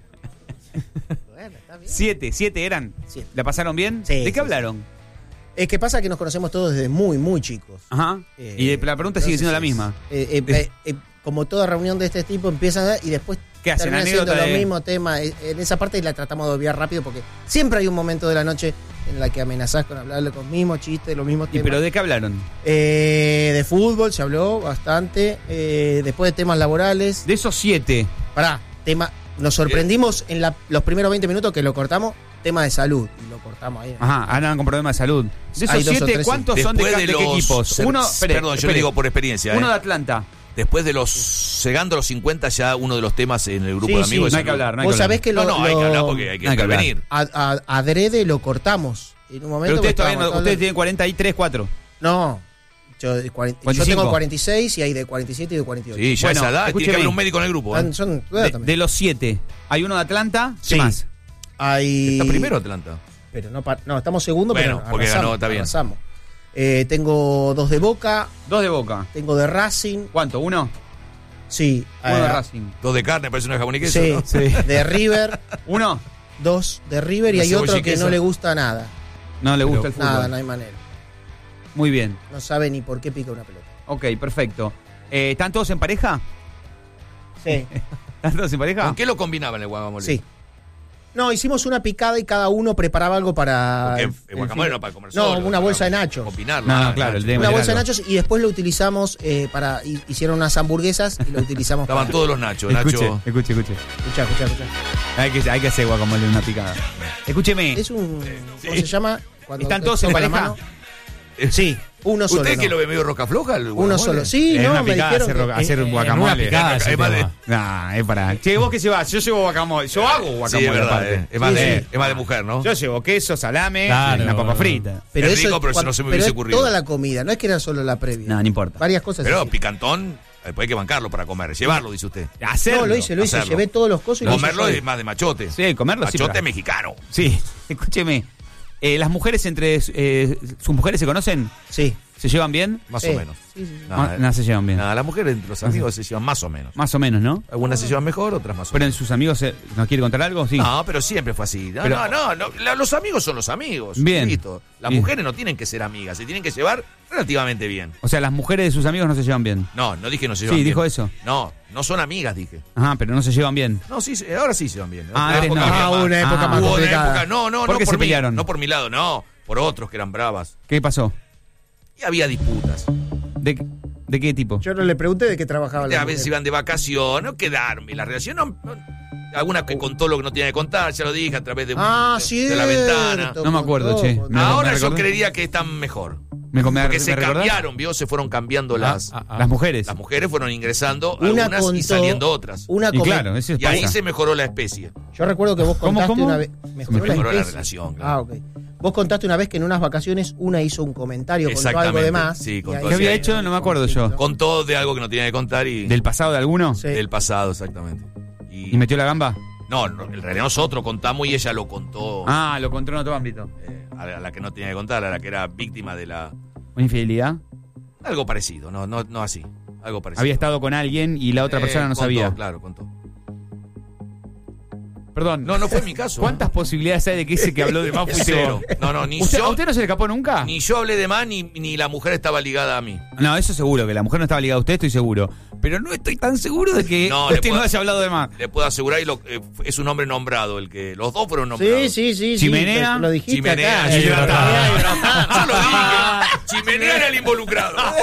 Bueno, está bien. Siete, siete eran. Siete. ¿La pasaron bien? Sí, ¿De sí, qué hablaron? Es que pasa que nos conocemos todos desde muy, muy chicos. Ajá. Eh, y la pregunta sigue siendo la entonces, misma. eh, eh, eh, eh, como toda reunión de este tipo empiezan y después ¿Qué hacen? termina siendo ¿Anécdota lo de- mismo tema. Eh, En esa parte la tratamos de obviar rápido porque siempre hay un momento de la noche en la que amenazás con hablarle con mismos chistes, los mismos ¿Y temas. pero de qué hablaron? Eh, de fútbol se habló bastante. eh, después de temas laborales. De esos siete. Pará, tema. Nos sorprendimos en la- los primeros veinte minutos que lo cortamos. Tema de salud. Y lo cortamos ahí. Ajá, andan con problemas de salud. De esos Hay dos o siete, tres, ¿cuántos sí. son de, Después ca- de de qué los- equipos? ser- Uno, espere, perdón, yo espere. le digo por experiencia. Uno ¿eh? de Atlanta. Después de los. Llegando a los cincuenta, ya uno de los temas en el grupo Sí, de sí, amigos. No es hay que salud. hablar, no hay que Vos hablar. sabés que lo, No, no, hay que lo- hablar porque hay que hay que hablar. intervenir. a- a- adrede lo cortamos. En un momento Pero ustedes que todavía no, estábamos ustedes todos- tienen cuarenta y tres, cuatro. No. Yo, de cuarenta yo cuarenta y cinco. tengo cuarenta y seis y hay de cuarenta y siete y de cuarenta y ocho. Sí, ya Bueno, esa edad tiene escúcheme. que haber un médico en el grupo. ¿eh? Son- son- De, también. de los siete, hay uno de Atlanta. ¿Qué Sí. más? Hay... Está primero Atlanta. Pero no, pa- no, estamos segundo, Bueno, pero porque arrasamos, ganó, está bien. arrasamos. Eh, tengo dos de Boca, Dos de Boca. tengo de Racing, ¿Cuánto? ¿Uno? sí, Uno eh, de Racing. Dos de carne, parece una jamón y queso, sí, ¿no? de River, ¿Uno? dos de River y Una hay cebolla otro y que queso. no le gusta nada. No le gusta Pero el fútbol. Nada, no hay manera. Muy bien. No sabe ni por qué pica una pelota. Ok, perfecto. Eh, ¿Están todos en pareja? Sí, ¿Están todos en pareja? ¿Con qué lo combinaban el guacamole? sí. No, hicimos una picada y cada uno preparaba algo para... Porque el- el el guacamole fin. no para comer No, solo. una para bolsa de nachos. Combinarlo. No, Ah, claro, el nachos. tema Una era bolsa de algo. nachos y después lo utilizamos eh, para... hi- Hicieron unas hamburguesas y lo utilizamos Estaban para... todos los nachos. Escuche, Nacho. escuche, escuche. Escuchá, escuchá, escuchá. Hay que, hay que hacer guacamole en una picada. Escúcheme. Es un... ¿Cómo se llama? Cuando ¿Están te todos en toca la pareja? mano. Sí, uno solo. ¿Usted no. que lo ve medio roca floja? el Uno guacamole? solo. Sí, En no, una me picada dijeron hacer, que- hacer en- en guacamole. una picada, Es ese más de- tema. Nah, es para. Che, ¿vos qué llevas? Yo llevo guacamole. Yo hago guacamole. Sí, es verdad. aparte. eh. Es más, Sí, de, sí. es más de mujer, ¿no? Yo llevo queso, salame, Claro. una papa frita. Pero Es eso rico, pero si cuan- no se me pero hubiese es ocurrido. toda la comida, no es que era solo la previa. No, no importa. Varias cosas. Pero así. picantón, después hay que bancarlo para comer. Llevarlo, dice usted. Hacerlo. No, lo hice, lo hice. hacerlo. Llevé todos los cosos y lo hice Comerlo yo. es más de machote. Sí, comerlo sí. Machote pero- mexicano. Sí, escúcheme. Eh, ¿Las mujeres entre eh, sus mujeres se conocen? Sí. ¿Se llevan bien? Más Sí. o menos. Sí, sí, sí. Nada, No, no se llevan bien. nada, las mujeres entre los amigos se llevan más o menos. Más o menos, ¿no? Algunas se llevan mejor, otras más o Pero en menos. sus amigos, eh, ¿nos quiere contar algo? Sí. No, pero siempre fue así. No, Pero- no, no, no, la- los amigos son los amigos. Bien. Listo. Las Bien. mujeres no tienen que ser amigas, se tienen que llevar relativamente bien. O sea, las mujeres de sus amigos no se llevan bien. No, no dije no se Sí, llevan bien. dijo eso. No, no son amigas, dije. Ajá, pero no se llevan bien. No, sí, sí, ahora sí se van bien. Ah, Otra antes época no. había Ah, más. una época Ah. más Hubo una complicada. época, no, no, ¿Por no qué por se mí, pelearon? no por mi lado, no, por otros que eran bravas. ¿Qué pasó? Y había disputas. ¿De, de qué tipo? Yo no le pregunté de qué trabajaba la A veces mujer. iban de vacaciones, no quedaron bien la relación. No, no- alguna que contó lo que no tenía que contar, ya lo dije a través de, Ah, de- sí. de la ventana. No me acuerdo, che. Me- Ahora me yo recordó. creería que están mejor. ¿Me, me, Porque me se recordás? cambiaron, vio, se fueron cambiando las, ah, ah. Las mujeres. las mujeres fueron ingresando Una algunas contó, y saliendo otras. Una Y come- claro, eso Y ahí pasa. se mejoró la especie. Yo recuerdo que vos ¿Cómo, contaste cómo? una vez. Mejoró, Mejoró la especie. relación, claro. Ah, ok. Vos contaste una vez que en unas vacaciones una hizo un comentario, contó algo Exactamente, de más. sí, y contó ahí- así. ¿Qué había hecho? No me acuerdo yo. Contó de algo que no tenía que contar y ¿Del pasado de alguno? Sí. del pasado, exactamente. ¿Y metió la gamba? No, no, en realidad nosotros contamos y ella lo contó. Ah, lo contó en otro ámbito. Eh, a, la, a la que no tenía que contar, a la que era víctima de la... ¿Una infidelidad? Algo parecido, no, no, no así. Algo parecido. Había estado con alguien y la otra persona eh, no contó, sabía. Claro, contó. Perdón. No, no fue mi caso. ¿Cuántas posibilidades hay de que ese que habló de más fuiste Cero. vos? No, no, ni ¿Usted, yo. ¿A usted no se le escapó nunca? Ni yo hablé de más, ni, ni la mujer estaba ligada a mí. No, eso seguro, que la mujer no estaba ligada a usted, estoy seguro. Pero no estoy tan seguro de que No, usted le puedo- no haya hablado de más. Le puedo asegurar, y lo, eh, es un hombre nombrado, el que. Los dos fueron nombrados. Sí, sí, sí. Chimenea, sí, lo dijiste Chimenea, acá. Chimenea. Chimenea, Yo lo dije. Chimenea era el involucrado.